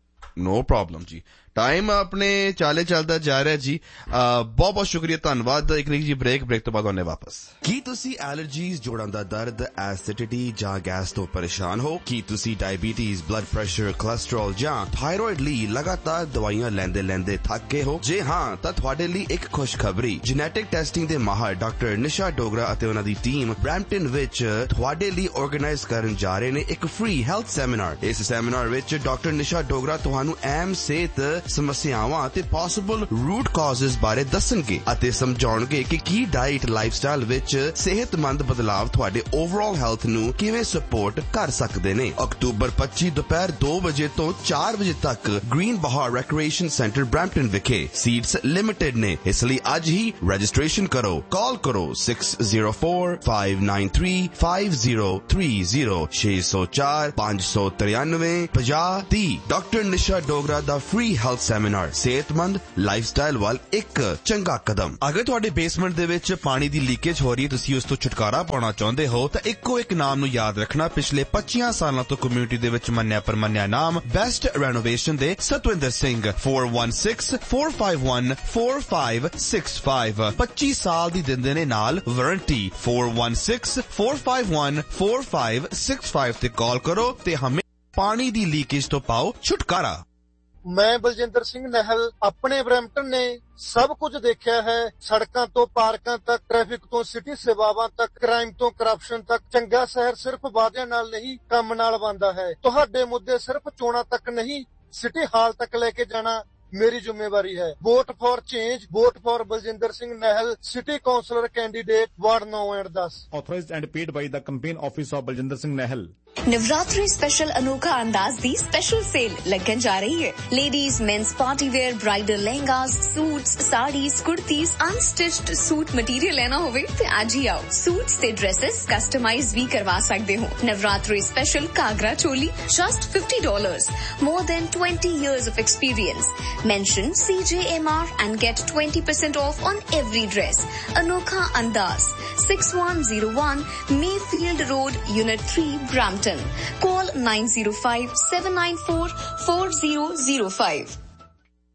ਨੋ ਪ੍ਰੋਬਲਮ ਜੀ, ਟਾਈਮ ਆਪਣੇ ਚਾਲੇ ਚੱਲਦਾ ਜਾ ਰਿਹਾ ਜੀ। ਬਹੁਤ ਬਹੁਤ ਸ਼ੁਕਰੀਆ, ਧੰਨਵਾਦ। ਇੱਕ ਜੀ ਬ੍ਰੇਕ ਬ੍ਰੇਕ ਤੋਂ ਬਾਅਦ ਆਉਂਦੇ ਵਾਪਸ। ਕੀ ਤੁਸੀਂ ਐਲਰਜੀਜ਼, ਜੋੜਾਂ ਦਾ ਦਰਦ, ਐਸਿਡਿਟੀ ਜਾਂ ਗੈਸ ਤੋਂ ਪਰੇਸ਼ਾਨ ਹੋ? ਕੀ ਤੁਸੀਂ ਡਾਇਬੀਟੀਜ਼, ਬਲੱਡ ਪ੍ਰੈਸ਼ਰ, ਕੋਲੇਸਟ੍ਰੋਲ ਜਾਂ ਥਾਇਰੋਇਡ ਲਈ ਲਗਾਤਾਰ ਦਵਾਈਆਂ ਲੈਂਦੇ ਲੈਂਦੇ ਥੱਕ ਗਏ ਹੋ? ਜੇ ਹਾਂ ਤਾਂ ਤੁਹਾਡੇ ਲਈ ਇੱਕ ਖੁਸ਼ਖਬਰੀ। ਜੈਨੇਟਿਕ ਟੈਸਟਿੰਗ ਦੇ ਮਾਹਰ ਡਾਕਟਰ ਨਿਸ਼ਾ ਡੋਗਰਾ ਅਤੇ ਉਹਨਾਂ ਦੀ ਟੀਮ ਬਰੈਂਪਟਨ ਵਿੱਚ ਤੁਹਾਡੇ ਲਈ ਆਰਗੇਨਾਈਜ਼ ਕਰਨ ਜਾ ਰਹੇ ਨੇ ਇੱਕ ਫ੍ਰੀ ਹੈਲਥ ਸੈਮੀਨਾਰ। ਇਸ ਸੈਮੀਨਾਰ ਵਿੱਚ ਡਾਕਟਰ ਨਿਸ਼ਾ ਡੋਗਰਾ ਤੁਹਾਨੂੰ ਅਹਿਮ ਸਿਹਤ ਸਮੱਸਿਆਵਾਂ ਤੇ ਪੋਸੀਬਲ ਰੂਟ ਕਾਜ਼ਸ ਬਾਰੇ ਦੱਸਣਗੇ ਅਤੇ ਸਮਝਾਉਣਗੇ ਕਿ ਕੀ ਡਾਈਟ, ਲਾਈਫਸਟਾਈਲ ਵਿੱਚ ਸਿਹਤਮੰਦ ਬਦਲਾਵ ਤੁਹਾਡੇ ਓਵਰਆਲ ਹੈਲਥ ਨੂੰ ਕਿਵੇਂ ਸਪੋਰਟ ਕਰ ਸਕਦੇ ਨੇ। ਅਕਤੂਬਰ ਪੱਚੀ ਦੁਪਹਿਰ ਦੋ ਵਜੇ ਤੋਂ ਚਾਰ ਵਜੇ ਤੱਕ ਗ੍ਰੀਨ ਬਹਾਰ ਰੈਕ੍ਰੀਏਸ਼ਨ ਸੈਂਟਰ ਬਰੈਂਪਟਨ ਵਿਖੇ। ਸੀਟਸ ਲਿਮਿਟਡ ਨੇ, ਇਸ ਲਈ ਅੱਜ ਹੀ ਰਜਿਸਟ੍ਰੇਸ਼ਨ ਕਰੋ। ਕਾਲ ਕਰੋ six zero four five nine three five zero three zero ਛੇ ਸੌ ਚਾਰ ਪੰਜ ਸੌ ਤਰਿਆਨਵੇਂ ਪੰਜਾਹ ਤੀਹ। ਡਾਕਟਰ ਨਿਸ਼ਾ ਡੋਗਰਾ ਦਾ ਫ੍ਰੀ ਹੈਲਥ ਸੈਮੀਨਾਰ, ਸਿਹਤਮੰਦ ਲਾਈਫਸਟਾਈਲ ਵੱਲ ਇੱਕ ਚੰਗਾ ਕਦਮ। ਅਗਰ ਤੁਹਾਡੇ ਬੇਸਮੈਂਟ ਦੇ ਵਿੱਚ ਪਾਣੀ ਦੀ ਲੀਕੇਜ ਹੋ ਰਹੀ ਹੈ, ਤੁਸੀਂ ਉਸ ਤੋਂ ਛੁਟਕਾਰਾ ਪਾਉਣਾ ਚਾਹੁੰਦੇ ਹੋ, ਤਾਂ ਇੱਕੋ ਇੱਕ ਨਾਮ ਨੂੰ ਯਾਦ ਰੱਖਣਾ। ਪਿਛਲੇ ਪੱਚੀਆਂ ਸਾਲਾਂ ਤੋਂ ਕਮਿਊਨਿਟੀ ਦੇ ਵਿੱਚ ਮੰਨਿਆ ਪਰਮੰਨਿਆ ਨਾਮ ਬੈਸਟ ਰੈਨੋਵੇਸ਼ਨ ਦੇ Satwinder Singh. four one six four five one four five six five ਪੱਚੀ ਸਾਲ ਦੀ ਦਿੰਦੇ ਨੇ ਨਾਲ warranty. four one six four five one four five six five ਤੇ ਕਾਲ ਕਰੋ ਤੇ ਹਮੇ ਪਾਣੀ ਦੀ ਲੀਕੇਜ ਤੋਂ ਪਾਓ ਛੁਟਕਾਰਾ। ਮੈਂ ਬਲਜਿੰਦਰ ਸਿੰਘ ਨਹਿਲ ਆਪਣੇ ਬਰੈਂਪਟਨ ਨੇ ਸਭ ਕੁਝ ਦੇਖਿਆ ਹੈ। ਸੜਕਾਂ ਤੋਂ ਪਾਰਕਾਂ ਤੱਕ, ਟ੍ਰੈਫਿਕ ਤੋਂ ਸਿਟੀ ਸੇਵਾਵਾਂ ਤੱਕ, ਕ੍ਰਾਈਮ ਤੋਂ ਕਰਪਸ਼ਨ ਤੱਕ। ਚੰਗਾ ਸ਼ਹਿਰ ਸਿਰਫ ਵਾਅਦਿਆਂ ਨਾਲ ਨਹੀਂ, ਕੰਮ ਨਾਲ ਬਣਦਾ ਹੈ। ਤੁਹਾਡੇ ਮੁੱਦੇ ਸਿਰਫ ਚੋਣਾਂ ਤੱਕ ਨਹੀਂ, ਸਿਟੀ ਹਾਲ ਤੱਕ ਲੈ ਕੇ ਜਾਣਾ ਮੇਰੀ ਜ਼ਿੰਮੇਵਾਰੀ ਹੈ। Vote for change, vote for Baljinder Singh ਨਹਿਲ, city councillor candidate, ward ਨੌ ਐਂਡ ਦਸ। Authorized and paid by the campaign office of Baljinder Singh ਨਹਿਲ। Navratri special अनोखा अंदाज दी स्पेशल सेल लगन जा रही है। Ladies, mains party wear, bridal lehengas, suits, saris, kurtis, unstitched suit material लेना होवे ते आज ही आओ। सूट्स ते ड्रेसेस कस्टमाइज भी करवा सकते हो। Navratri special कागरा choli just fifty dollars। More than twenty years of experience। Mention C J M R and get twenty percent off on every dress। अनोखा अंदाज six one zero one Mayfield Road, Unit three, Brampton। Call nine zero five seven nine four four zero zero five।